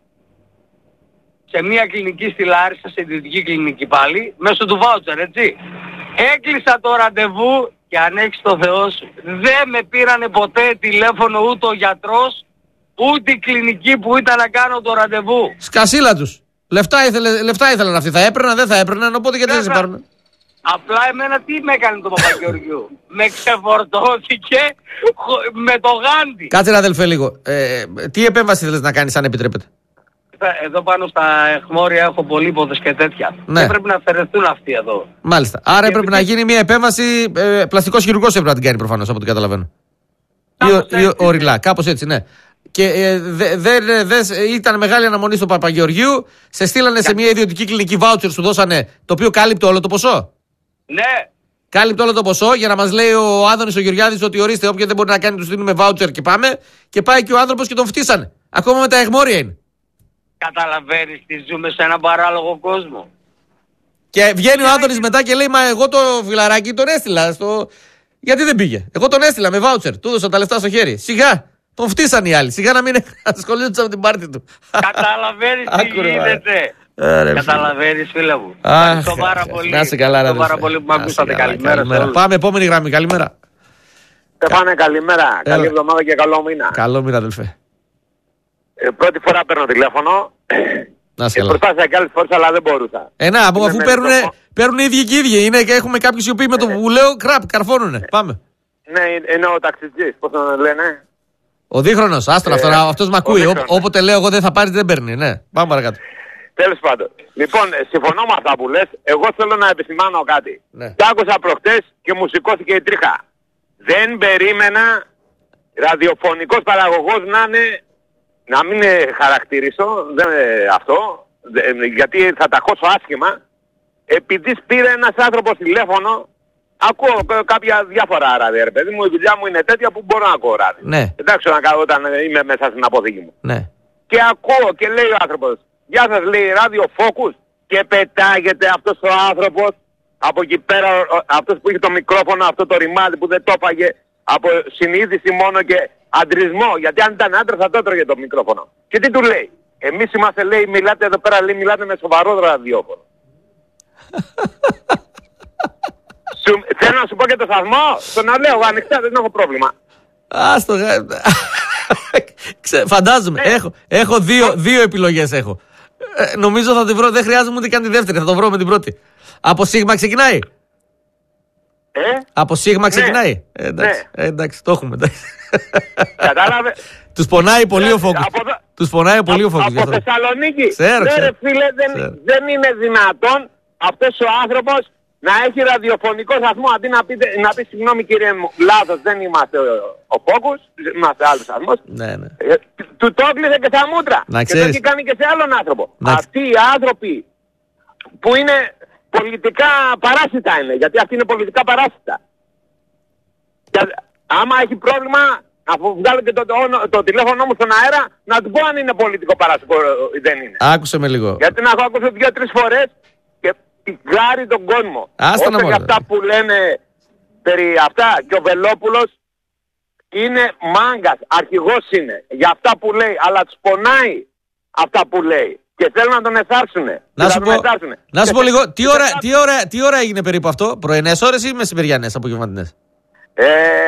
Speaker 13: σε μια κλινική στη Λάρισα, σε ιδιωτική κλινική πάλι, μέσω του βάουτσερ, έτσι. Έκλεισα το ραντεβού και αν έχεις το Θεό σου, δεν με πήρανε ποτέ τηλέφωνο ούτε ο γιατρός, ούτε η κλινική που ήταν να κάνω το ραντεβού.
Speaker 4: Σκασίλα τους. Λεφτά, ήθελε, λεφτά ήθελαν αυτοί. Θα έπαιρναν, δεν θα έπαιρναν, οπότε γιατί δεν σε πάρουν?
Speaker 13: Απλά εμένα τι με έκανε το Παπαγεωργιού? Με ξεφορτώθηκε με το γάντι.
Speaker 4: Κάτσε ρε αδελφέ λίγο. Ε, τι επέμβαση θέλεις να κάνεις αν επιτρέπετε?
Speaker 13: Εδώ πάνω στα εχμώρια έχω πολύποδες και τέτοια.
Speaker 4: Ναι.
Speaker 13: Και πρέπει να αφαιρεθούν αυτοί εδώ.
Speaker 4: Μάλιστα. Άρα και έπρεπε επειδή... να γίνει μια επέμβαση. Ε, πλαστικός χειρουργός έπρεπε να την κάνει προφανώς, από ό,τι καταλαβαίνω. Ή, ή οριλά, κάπως έτσι, ναι. Και ε, δεν δε, δε, δε, ήταν μεγάλη αναμονή στο Παπαγεωργίου. Σε στείλανε σε μια ιδιωτική κλινική βάουτσερ, σου δώσανε, το οποίο κάλυπτε όλο το ποσό.
Speaker 13: Ναι.
Speaker 4: Κάλυπτε όλο το ποσό για να μας λέει ο Άδωνης ο Γεωργιάδης ότι ορίστε, όποιο δεν μπορεί να κάνει, του δίνουμε βάουτσερ και πάμε. Και πάει και ο άνθρωπος και τον φτύσανε. Ακόμα με τα εχμώρια είναι.
Speaker 13: Καταλαβαίνεις τι ζούμε σε έναν παράλογο κόσμο.
Speaker 4: Και βγαίνει ο Άδωνης μετά και λέει: μα εγώ το φιλαράκι τον έστειλα στο, Γιατί δεν πήγε. Εγώ τον έστειλα με βάουτσερ, του έδωσα τα λεφτά στο χέρι. Σιγά, τον φτύσαν οι άλλοι. Σιγά να μην ασχολούνται με την πάρτι του.
Speaker 13: Καταλαβαίνεις τι γίνεται. Καταλαβαίνεις, φίλε μου.
Speaker 4: Ευχαριστώ
Speaker 13: πάρα πολύ.
Speaker 4: Να είσαι καλά, ρε.
Speaker 13: πάρα πολύ που με ακούσατε. Καλημέρα.
Speaker 4: Πάμε, επόμενη γραμμή. Καλημέρα.
Speaker 14: Στεφάνε, καλημέρα. Καλή εβδομάδα και καλό μήνα.
Speaker 4: Καλό μήνα, αδελφέ.
Speaker 14: Ε, πρώτη φορά παίρνω τηλέφωνο.
Speaker 4: Να σε καλά.
Speaker 14: Προσπάθησα και άλλες φορές, αλλά δεν μπορούσα.
Speaker 4: Ε, να, αφού παίρνουν οι ίδιοι και οι ίδιοι. Είναι, και έχουμε κάποιους οι οποίοι με το που λέω κραπ, καρφώνουνε. Πάμε.
Speaker 14: Ναι, είναι ο ταξιτζής, πώς τον λένε.
Speaker 4: Ο δίχρονος, άστρο, ε, αυτός με ακούει. Όποτε λέω εγώ δεν θα πάρει, δεν παίρνει. Ναι, πάμε παρακάτω.
Speaker 14: Τέλος πάντων. Λοιπόν, συμφωνώ με αυτά που λες. Εγώ θέλω να επισημάνω κάτι.
Speaker 4: Ναι.
Speaker 14: Τ' άκουσα προχτές και μου σηκώθηκε η τρίχα. Δεν περίμενα ραδιοφωνικός παραγωγός να είναι, να μην χαρακτηρίσω, δεν είναι αυτό, γιατί θα τα χώσω άσχημα, επειδή πήρε ένας άνθρωπος τηλέφωνο, ακούω κάποια διάφορα ράδια, ρε παιδί μου, η δουλειά μου είναι τέτοια που μπορώ να ακούω ράδια.
Speaker 4: Ναι.
Speaker 14: Εντάξει, όταν είμαι μέσα στην αποθήκη μου.
Speaker 4: Ναι.
Speaker 14: Και ακούω και λέει ο άνθρωπος, γεια σας, λέει ράδιο Focus, και πετάγεται αυτός ο άνθρωπος από εκεί πέρα, αυτός που είχε το μικρόφωνο, αυτό το ρημάδι που δεν το έφαγε από συνείδηση μόνο και αντρισμό, γιατί αν ήταν άντρας θα το έτρωγε το μικρόφωνο. Και τι του λέει, εμείς είμαστε, λέει, μιλάτε εδώ πέρα, λέει, μιλάτε με σοβαρό ραδιόφωνο. Σου, θέλω να σου πω και το σταθμό, το να λέω ανοιχτά, δεν έχω πρόβλημα.
Speaker 4: Άστο, φαντάζομαι, ε. έχω, έχω δύο, δύο επιλογές έχω. Ε, νομίζω θα τη βρω, δεν χρειάζομαι ούτε καν τη δεύτερη, θα το βρω με την πρώτη. Από Σίγμα ξεκινάει.
Speaker 14: Ε?
Speaker 4: Από Σίγμα ξεκινάει.
Speaker 14: Ναι.
Speaker 4: Ε, εντάξει,
Speaker 14: ναι.
Speaker 4: ε, εντάξει, το έχουμε.
Speaker 14: Κατάλαβε.
Speaker 4: Τους πονάει πολύ ο Φόκους.
Speaker 14: Από,
Speaker 4: Τους πονάει πολύ ο Φόκους.
Speaker 14: Από Θεσσαλονίκη.
Speaker 4: Ξέρω,
Speaker 14: ναι,
Speaker 4: ξέρω.
Speaker 14: Ρε, φίλε, δεν, δεν είναι δυνατόν αυτός ο άνθρωπος να έχει ραδιοφωνικό σταθμό αντί να, πείτε, να πει συγγνώμη κύριε μου, λάθος, δεν είμαστε ο, ο Φόκους, είμαστε άλλος σταθμός.
Speaker 4: Ναι, ναι.
Speaker 14: Ε, του το έκλεισε και στα μούτρα.
Speaker 4: Να
Speaker 14: και το έχει κάνει και σε άλλον άνθρωπο.
Speaker 4: Να...
Speaker 14: Αυτοί οι άνθρωποι που είναι πολιτικά παράσιτα είναι, γιατί αυτοί είναι πολιτικά παράσιτα. Και άμα έχει πρόβλημα, αφού βγάλω και το, το, το, το τηλέφωνο μου στον αέρα, να του πω αν είναι πολιτικό παράσιτο ή δεν είναι.
Speaker 4: Άκουσε με λίγο.
Speaker 14: Γιατί να έχω ακούσει δύο-τρεις φορές και πηγάρει τον κόσμο.
Speaker 4: Άστα να
Speaker 14: για αυτά που λένε περί αυτά, και ο Βελόπουλος είναι μάγκας, αρχηγός είναι για αυτά που λέει, αλλά τους πονάει αυτά που λέει. Και θέλουν να τον εθάρσουνε.
Speaker 4: Να σου, πω, να σου πω λίγο, τι ώρα,
Speaker 14: και...
Speaker 4: τι, ώρα, τι ώρα έγινε περίπου αυτό, πρωινές ώρες ή μεσημεριανές, απογευματινές?
Speaker 14: Ε...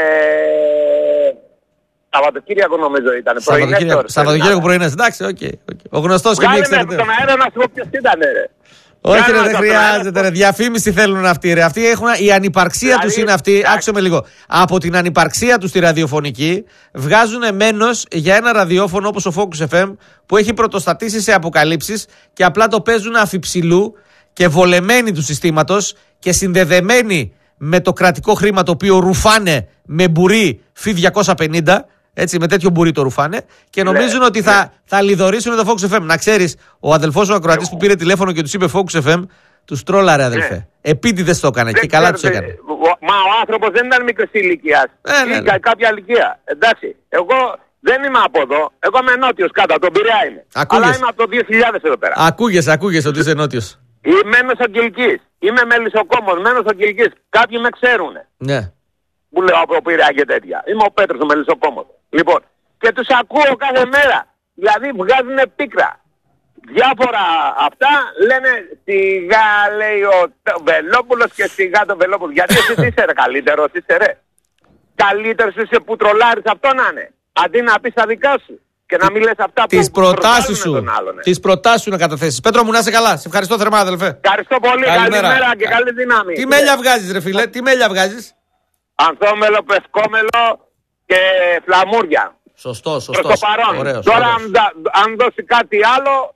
Speaker 14: Σαββατοκύριακο νομίζω ήταν.
Speaker 4: Σαββατοκύριακο πρωινές, εντάξει, οκ. Okay, okay. Ο γνωστός και μη εξαιρετικός.
Speaker 14: Βγάλε με τον αέρα να σου πω ποιος ήταν, ρε.
Speaker 4: Όχι, ρε, δεν χρειάζεται. Ρε. Διαφήμιση θέλουν αυτοί. Ρε. Αυτοί έχουν, η ανυπαρξία δηλαδή, τους είναι αυτή. Άκουσε με λίγο. Από την ανυπαρξία τους στη ραδιοφωνική βγάζουν μένος για ένα ραδιόφωνο όπως ο Focus εφ εμ που έχει πρωτοστατήσει σε αποκαλύψεις και απλά το παίζουν αφιψηλού και βολεμένοι του συστήματος και συνδεδεμένοι με το κρατικό χρήμα το οποίο ρουφάνε με μπουρί φι διακόσια πενήντα. Έτσι, με τέτοιο μπουρί το ρουφάνε και νομίζουν ναι, ότι θα, ναι. θα λιδωρήσουν το Focus εφ εμ. Να ξέρεις, ο αδελφός ο ακροατής ναι. που πήρε τηλέφωνο και τους είπε Focus εφ εμ, τους τρόλαρε αδελφέ. Ναι. Επίτηδες το έκανε και καλά τους έκανε.
Speaker 14: Μα ο άνθρωπος δεν ήταν μικρής ηλικίας.
Speaker 4: Ναι, ναι, ναι.
Speaker 14: Κάποια ηλικία. Εντάξει, εγώ δεν είμαι από εδώ. Εγώ είμαι νότιος κάτω, από τον Πειραιά είμαι.
Speaker 4: Ακούγες.
Speaker 14: Αλλά είμαι από το δύο χιλιάδες εδώ πέρα.
Speaker 4: Ακούγεσαι, ακούγεσαι ότι είσαι νότιος.
Speaker 14: Είμαι Μεσογγυλικής. Είμαι Μελισσοκόμος, μένω στο Κυλικής. Κάποιοι με ξέρουν.
Speaker 4: Ναι.
Speaker 14: Που λέω από Πειραιά και τέτοια. Είμαι ο Πέτρος ο Μελισσοκόμος. Λοιπόν, και τους ακούω κάθε μέρα. Δηλαδή βγάζουν πίκρα. Διάφορα αυτά λένε σιγά λέει ο Βελόπουλος και σιγά το Βελόπουλος. Γιατί εσύ είσαι ρε καλύτερος, είσαι ρε. Καλύτερος είσαι που τρολάρεις αυτό να είναι. Αντί να πεις τα δικά σου. Και να μην λες αυτά
Speaker 4: τις
Speaker 14: που
Speaker 4: προτάσεις σου,
Speaker 14: τον άλλον. Ναι.
Speaker 4: Τις προτάσεις σου να καταθέσεις. Πέτρο μου να είσαι καλά. Σε ευχαριστώ θερμά αδελφέ.
Speaker 14: Ευχαριστώ πολύ. Καλημέρα, καλημέρα και καλή δύναμη.
Speaker 4: Τι μέλια βγάζεις ρε φίλε, τι μέλια βγάζεις?
Speaker 14: Ανθόμελο, πευκόμελο και φλαμούρια.
Speaker 4: Σωστό, σωστό.
Speaker 14: Προς το παρόν.
Speaker 4: Ωραίος,
Speaker 14: Τώρα
Speaker 4: ωραίος.
Speaker 14: Αν, αν δώσει κάτι άλλο,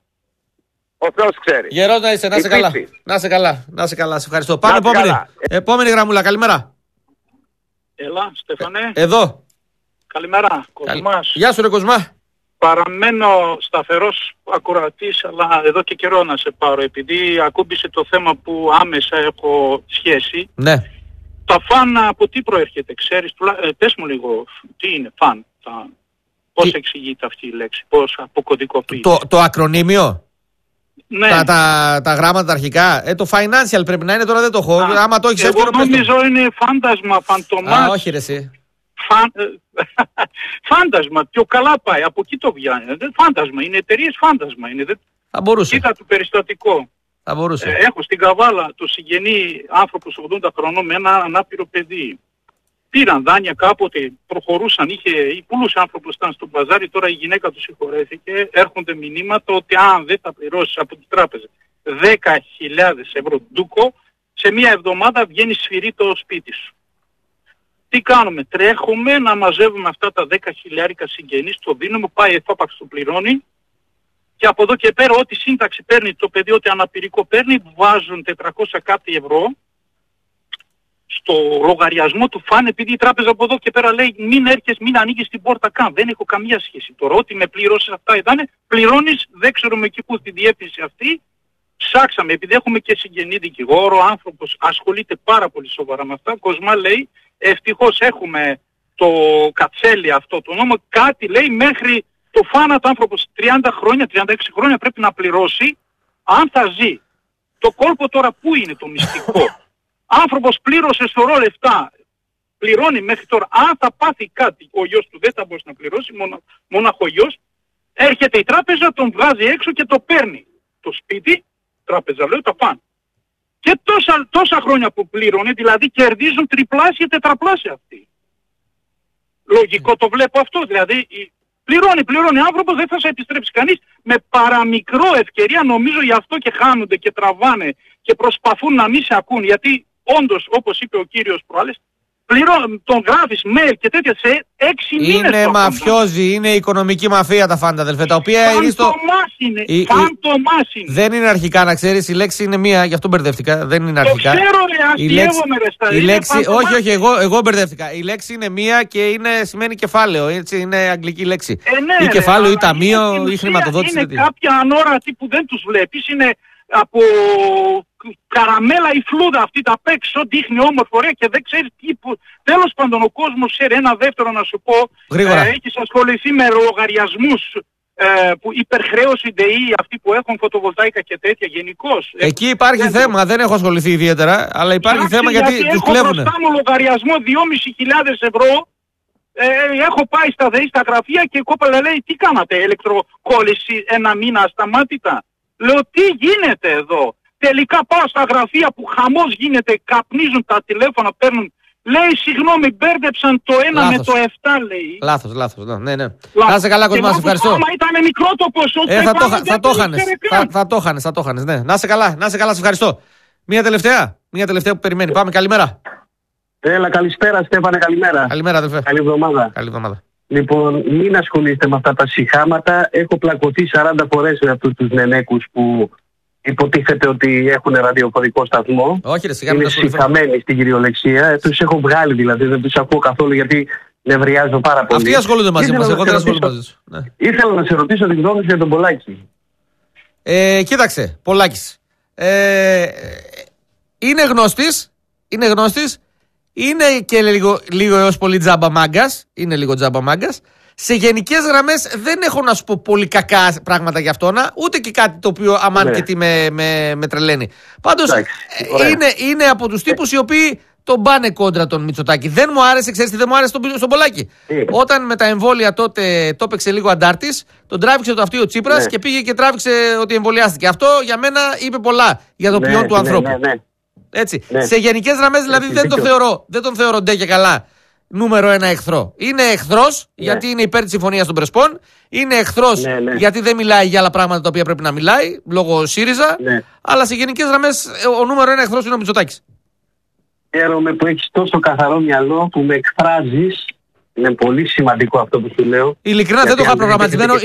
Speaker 14: ο Θεός ξέρει.
Speaker 4: Γερός να είσαι, να είσαι καλά. Να είσαι καλά, να είσαι καλά. Σε ευχαριστώ. Πάμε επόμενη. Καλά. Επόμενη γραμμούλα, καλημέρα.
Speaker 15: Έλα, Στέφανε.
Speaker 4: Ε, εδώ.
Speaker 15: Καλημέρα, Κοσμάς.
Speaker 4: Γεια σου ρε Κοσμά.
Speaker 15: Παραμένω σταθερός ακροατής, αλλά εδώ και καιρό να σε πάρω, επειδή ακούμπησε το θέμα που άμεσα έχω σχέση.
Speaker 4: Ναι.
Speaker 15: Τα φαν από τι προέρχεται, ξέρεις, ε, πες μου λίγο, τι είναι φαν, τα... πώς τι... εξηγείται αυτή η λέξη, πώς αποκωδικοποιείται.
Speaker 4: Το, το ακρονίμιο.
Speaker 15: Ναι.
Speaker 4: Τα, τα, τα γράμματα τα αρχικά. Ε, το financial πρέπει να είναι, τώρα δεν το έχω. Α, άμα το έχεις εύκολο.
Speaker 15: Εγώ νομίζω είναι φάντασμα, φαντομάς.
Speaker 4: Α, όχι ρε εσύ.
Speaker 15: Φαν... φάντασμα, πιο καλά πάει. Από εκεί το βγαίνει. Φάντασμα, είναι εταιρείες φάντασμα. Είναι.
Speaker 4: Θα μπορούσε.
Speaker 15: Κοίτα το περιστατικό.
Speaker 4: Θα μπορούσε.
Speaker 15: Ε, έχω στην Καβάλα το συγγενή άνθρωπο ογδόντα χρονών με ένα ανάπηρο παιδί. Πήραν δάνεια κάποτε, προχωρούσαν, είχε, πολλούς άνθρωποι ήταν στο μπαζάρι, τώρα η γυναίκα του συγχωρέθηκε, έρχονται μηνύματα ότι αν δεν τα πληρώσεις από την τράπεζα δέκα χιλιάδες ευρώ ντούκο, σε μία εβδομάδα βγαίνει σφυρί το σπίτι σου. Τι κάνουμε, τρέχουμε να μαζεύουμε αυτά τα δέκα χιλιάρικα συγγενείς, το δίνουμε, πάει εφάπαξ το πληρώνει και από εδώ και πέρα ό,τι σύνταξη παίρνει το παιδί, ό,τι αναπηρικό παίρνει, βάζουν τετρακόσια κάτι ευρώ στο λογαριασμό του φαν, επειδή η τράπεζα από εδώ και πέρα λέει μην έρχεσαι, μην ανοίγεις την πόρτα καν. Δεν έχω καμία σχέση τώρα. Ό,τι με πληρώσεις αυτά ήταν, πληρώνεις, δεν ξέρουμε εκεί που στη διεύθυνση αυτή. Ψάξαμε, επειδή έχουμε και συγγενή δικηγόρο, άνθρωπος ασχολείται πάρα πολύ σοβαρά με αυτά. Κοσμά λέει, ευτυχώς έχουμε το κατσέλι αυτό το νόμο, κάτι λέει μέχρι το φάνατο άνθρωπος τριάντα χρόνια, τριάντα έξι χρόνια πρέπει να πληρώσει, αν θα ζει. Το κόλπο τώρα πού είναι το μυστικό. Άνθρωπος πλήρωσε σωρό λεφτά, πληρώνει μέχρι τώρα. Αν θα πάθει κάτι, ο γιος του δεν θα μπορέσει να πληρώσει, μόνο, μόναχο γιος, έρχεται η τράπεζα, τον βγάζει έξω και το παίρνει. Το σπίτι, τράπεζα λέω, τα πάνε. Και τόσα, τόσα χρόνια που πλήρωνε, δηλαδή κερδίζουν τριπλάσια, τετραπλάσια αυτοί. Λογικό το βλέπω αυτό, δηλαδή πληρώνει, πληρώνει άνθρωπος, δεν θα σε επιστρέψει κανείς. Με παραμικρό ευκαιρία, νομίζω γι' αυτό και χάνονται και τραβάνε και προσπαθούν να μην σε ακούν, γιατί όντως, όπως είπε ο κύριος προάλλες, πληρώ, τον γράφεις mail και τέτοια σε έξι μήνες.
Speaker 4: Είναι μαφιόζοι, είναι οικονομική μαφία τα φάντα, αδελφέ, τα οποία
Speaker 15: Φαντομάς
Speaker 4: στο...
Speaker 15: είναι,
Speaker 4: η,
Speaker 15: φαντομάς είναι.
Speaker 4: Δεν είναι αρχικά, να ξέρεις, η λέξη είναι μία, γι' αυτό μπερδεύτηκα, δεν είναι αρχικά.
Speaker 15: Το ξέρω ρε, αστειεύομαι ρε στα.
Speaker 4: Η λέξη, όχι, όχι, εγώ, εγώ μπερδεύτηκα. Η λέξη είναι μία και είναι, σημαίνει κεφάλαιο, έτσι, είναι αγγλική λέξη.
Speaker 15: Ε, ναι,
Speaker 4: ή
Speaker 15: ρε,
Speaker 4: κεφάλαιο ή
Speaker 15: αλλά
Speaker 4: ταμείο
Speaker 15: είναι
Speaker 4: ή χρηματοδότηση.
Speaker 15: Είναι κάποια ανώρατη που δεν τους βλέπεις, είναι από καραμέλα η φλούδα αυτή τα απ' έξω, δείχνει όμορφο ωραία και δεν ξέρεις τι που... Τέλος πάντων ο κόσμος ξέρει. Ένα δεύτερο να σου πω,
Speaker 4: Γρήγορα.
Speaker 15: ε, έχεις ασχοληθεί με λογαριασμούς ε, που υπερχρέωση ΔΕΗ, αυτοί που έχουν φωτοβολταϊκά και τέτοια γενικώς.
Speaker 4: Εκεί υπάρχει δεν θέμα, το... δεν έχω ασχοληθεί ιδιαίτερα, αλλά υπάρχει
Speaker 15: Ψάξε,
Speaker 4: θέμα γιατί, γιατί τους κλέβουνε.
Speaker 15: Έχω μπροστά μου λογαριασμό δυόμισι χιλιάδες ευρώ. Ε, έχω πάει στα ΔΕΗ στα γραφεία και η κόπαλα λέει τι κάνατε, ηλεκτροκόλληση ένα μήνα ασταμάτητα. Λέω τι γίνεται εδώ. Τελικά πάω στα γραφεία που χαμός γίνεται, καπνίζουν τα τηλέφωνα, παίρνουν. Λέει συγγνώμη, μπέρδεψαν το ένα λάθος. Με το εφτά λέει.
Speaker 4: Λάθος, λάθος, ναι, ναι. Να είσαι καλά Κοσμά, σε ευχαριστώ.
Speaker 15: Άμα ήταν μικρό το ποσό,
Speaker 4: ε, θα, το, θα το χάνες, θα, θα το χάνες, θα το χάνες, ναι. Να είσαι καλά, να είσαι καλά, σε ευχαριστώ. Μία τελευταία, μία τελευταία που περιμένει. Πάμε, καλημέρα.
Speaker 16: Έλα, καλησπέρα Στέφανε, καλημέρα.
Speaker 4: Καλημέρα αδελφέ.
Speaker 16: Καλή εβδομάδα.
Speaker 4: Καλή εβδομάδα.
Speaker 16: Λοιπόν, μην ασχολείστε με αυτά τα συχάματα. Έχω πλακωθεί σαράντα φορές με αυτούς τους νενέκους που υποτίθεται ότι έχουν ραδιοφωνικό σταθμό.
Speaker 4: Όχι, ρε, σιγά
Speaker 16: είναι συχαμένοι στην κυριολεξία. Τους έχω βγάλει δηλαδή, δεν τους ακούω καθόλου γιατί νευριάζω πάρα πολύ.
Speaker 4: Αυτοί ασχολούνται μαζί μας, εγώ δεν ασχολούμαι μαζί τους. Ναι.
Speaker 16: Ήθελα να σε ρωτήσω την γνώμη για τον Πολάκη.
Speaker 4: Ε, κοίταξε, Πολάκης. Ε, είναι γνώστης, είναι γνώστης, είναι και λίγο, λίγο έως πολύ τζάμπα μάγκας, είναι λίγο τζάμπα μάγκας. Σε γενικές γραμμές δεν έχω να σου πω πολύ κακά πράγματα για αυτόν, ούτε και κάτι το οποίο αμάν και τι με, με, με τρελαίνει. Πάντως ε, είναι, είναι από τους τύπους οι οποίοι τον πάνε κόντρα τον Μητσοτάκη. Δεν μου άρεσε, ξέρεις τι δεν μου άρεσε στον, στον Πολάκη. Mm. Όταν με τα εμβόλια τότε το έπαιξε λίγο αντάρτης, τον τράβηξε το αυτί ο Τσίπρας mm. και πήγε και τράβηξε ότι εμβολιάστηκε. Αυτό για μένα είπε πολλά για το ποιόν mm. του ανθρώπου. Mm. Mm. Έτσι. Mm. Σε γενικές γραμμές δηλαδή mm. δεν, το θεωρώ, δεν τον θεωρώ ντε και καλά νούμερο ένα εχθρό. Είναι εχθρός ναι. γιατί είναι υπέρ της συμφωνίας των Πρεσπών. Είναι εχθρός ναι, ναι. γιατί δεν μιλάει για άλλα πράγματα τα οποία πρέπει να μιλάει, λόγω ΣΥΡΙΖΑ. Ναι. Αλλά σε γενικές γραμμές ο νούμερο ένα εχθρός είναι ο Μητσοτάκης.
Speaker 16: Χαίρομαι που έχεις τόσο καθαρό μυαλό που με εκφράζεις. Είναι πολύ σημαντικό αυτό που σου λέω.
Speaker 4: Ειλικρινά δεν το είχα προγραμματισμένο.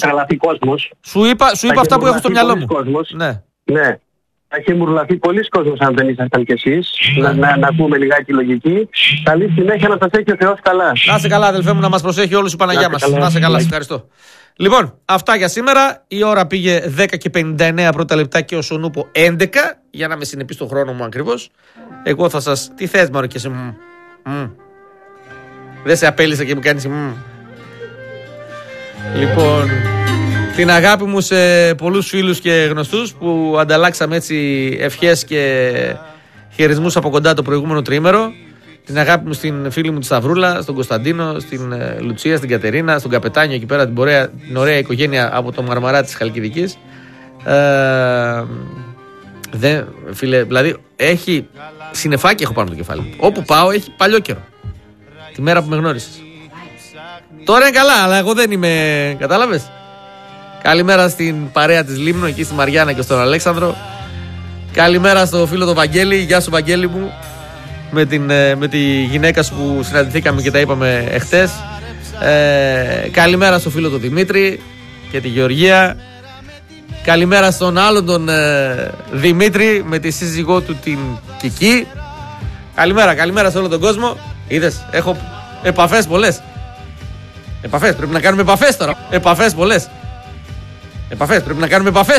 Speaker 4: Σου είπα, σου είπα αυτά που έχω στο μυαλό μου.
Speaker 16: Ναι. ναι. Θα είχε μουρλαθεί πολλοί κόσμος αν δεν ήσασταν κι εσείς. να, να, να πούμε λιγάκι λογική. Καλή συνέχεια να σας έχει ο Θεός καλά.
Speaker 4: Να είσαι καλά, αδελφέ μου, να μας προσέχει όλους η Παναγιά μας. Να είσαι καλά, σε ευχαριστώ. Λοιπόν, αυτά για σήμερα. Η ώρα πήγε δέκα και πενήντα εννέα πρώτα λεπτά και ο Σονούπο έντεκα. Για να με συνεπεί στον χρόνο μου ακριβώς. Εγώ θα σας. Τι θες, μωρέ, και εσύ. Μ. Μ. Δεν σε απέλησα και μου κάνεις. Μ. Λοιπόν. την αγάπη μου σε πολλούς φίλους και γνωστούς που ανταλλάξαμε έτσι ευχές και χαιρισμούς από κοντά το προηγούμενο τριήμερο. Την αγάπη μου στην φίλη μου τη Σταυρούλα, στον Κωνσταντίνο, στην ε, Λουτσία, στην Κατερίνα, στον Καπετάνιο εκεί πέρα, την, ωραία, την ωραία οικογένεια από το Μαρμαρά της Χαλκιδικής. Ε, δε, φίλε, δηλαδή έχει συννεφάκι έχω πάνω το κεφάλι. Όπου πάω έχει παλιό καιρό. Τη μέρα που με γνώρισες. Τώρα είναι καλά, αλλά εγώ δεν είμαι. Κατάλαβες. Καλημέρα στην παρέα της Λίμνου, εκεί στη Μαριάννα και στον Αλέξανδρο. Καλημέρα στο φίλο τον Βαγγέλη. Γεια σου, Βαγγέλη μου. Με, την, με τη γυναίκα σου που συναντηθήκαμε και τα είπαμε εχθές. Ε, καλημέρα στο φίλο τον Δημήτρη και τη Γεωργία. Καλημέρα στον άλλον τον ε, Δημήτρη με τη σύζυγό του την Κική. Καλημέρα, καλημέρα σε όλο τον κόσμο. Είδες, έχω επαφές πολλές. Επαφές, πρέπει να κάνουμε επαφές τώρα. Επαφές πολλές. Επαφές, πρέπει να κάνουμε επαφές.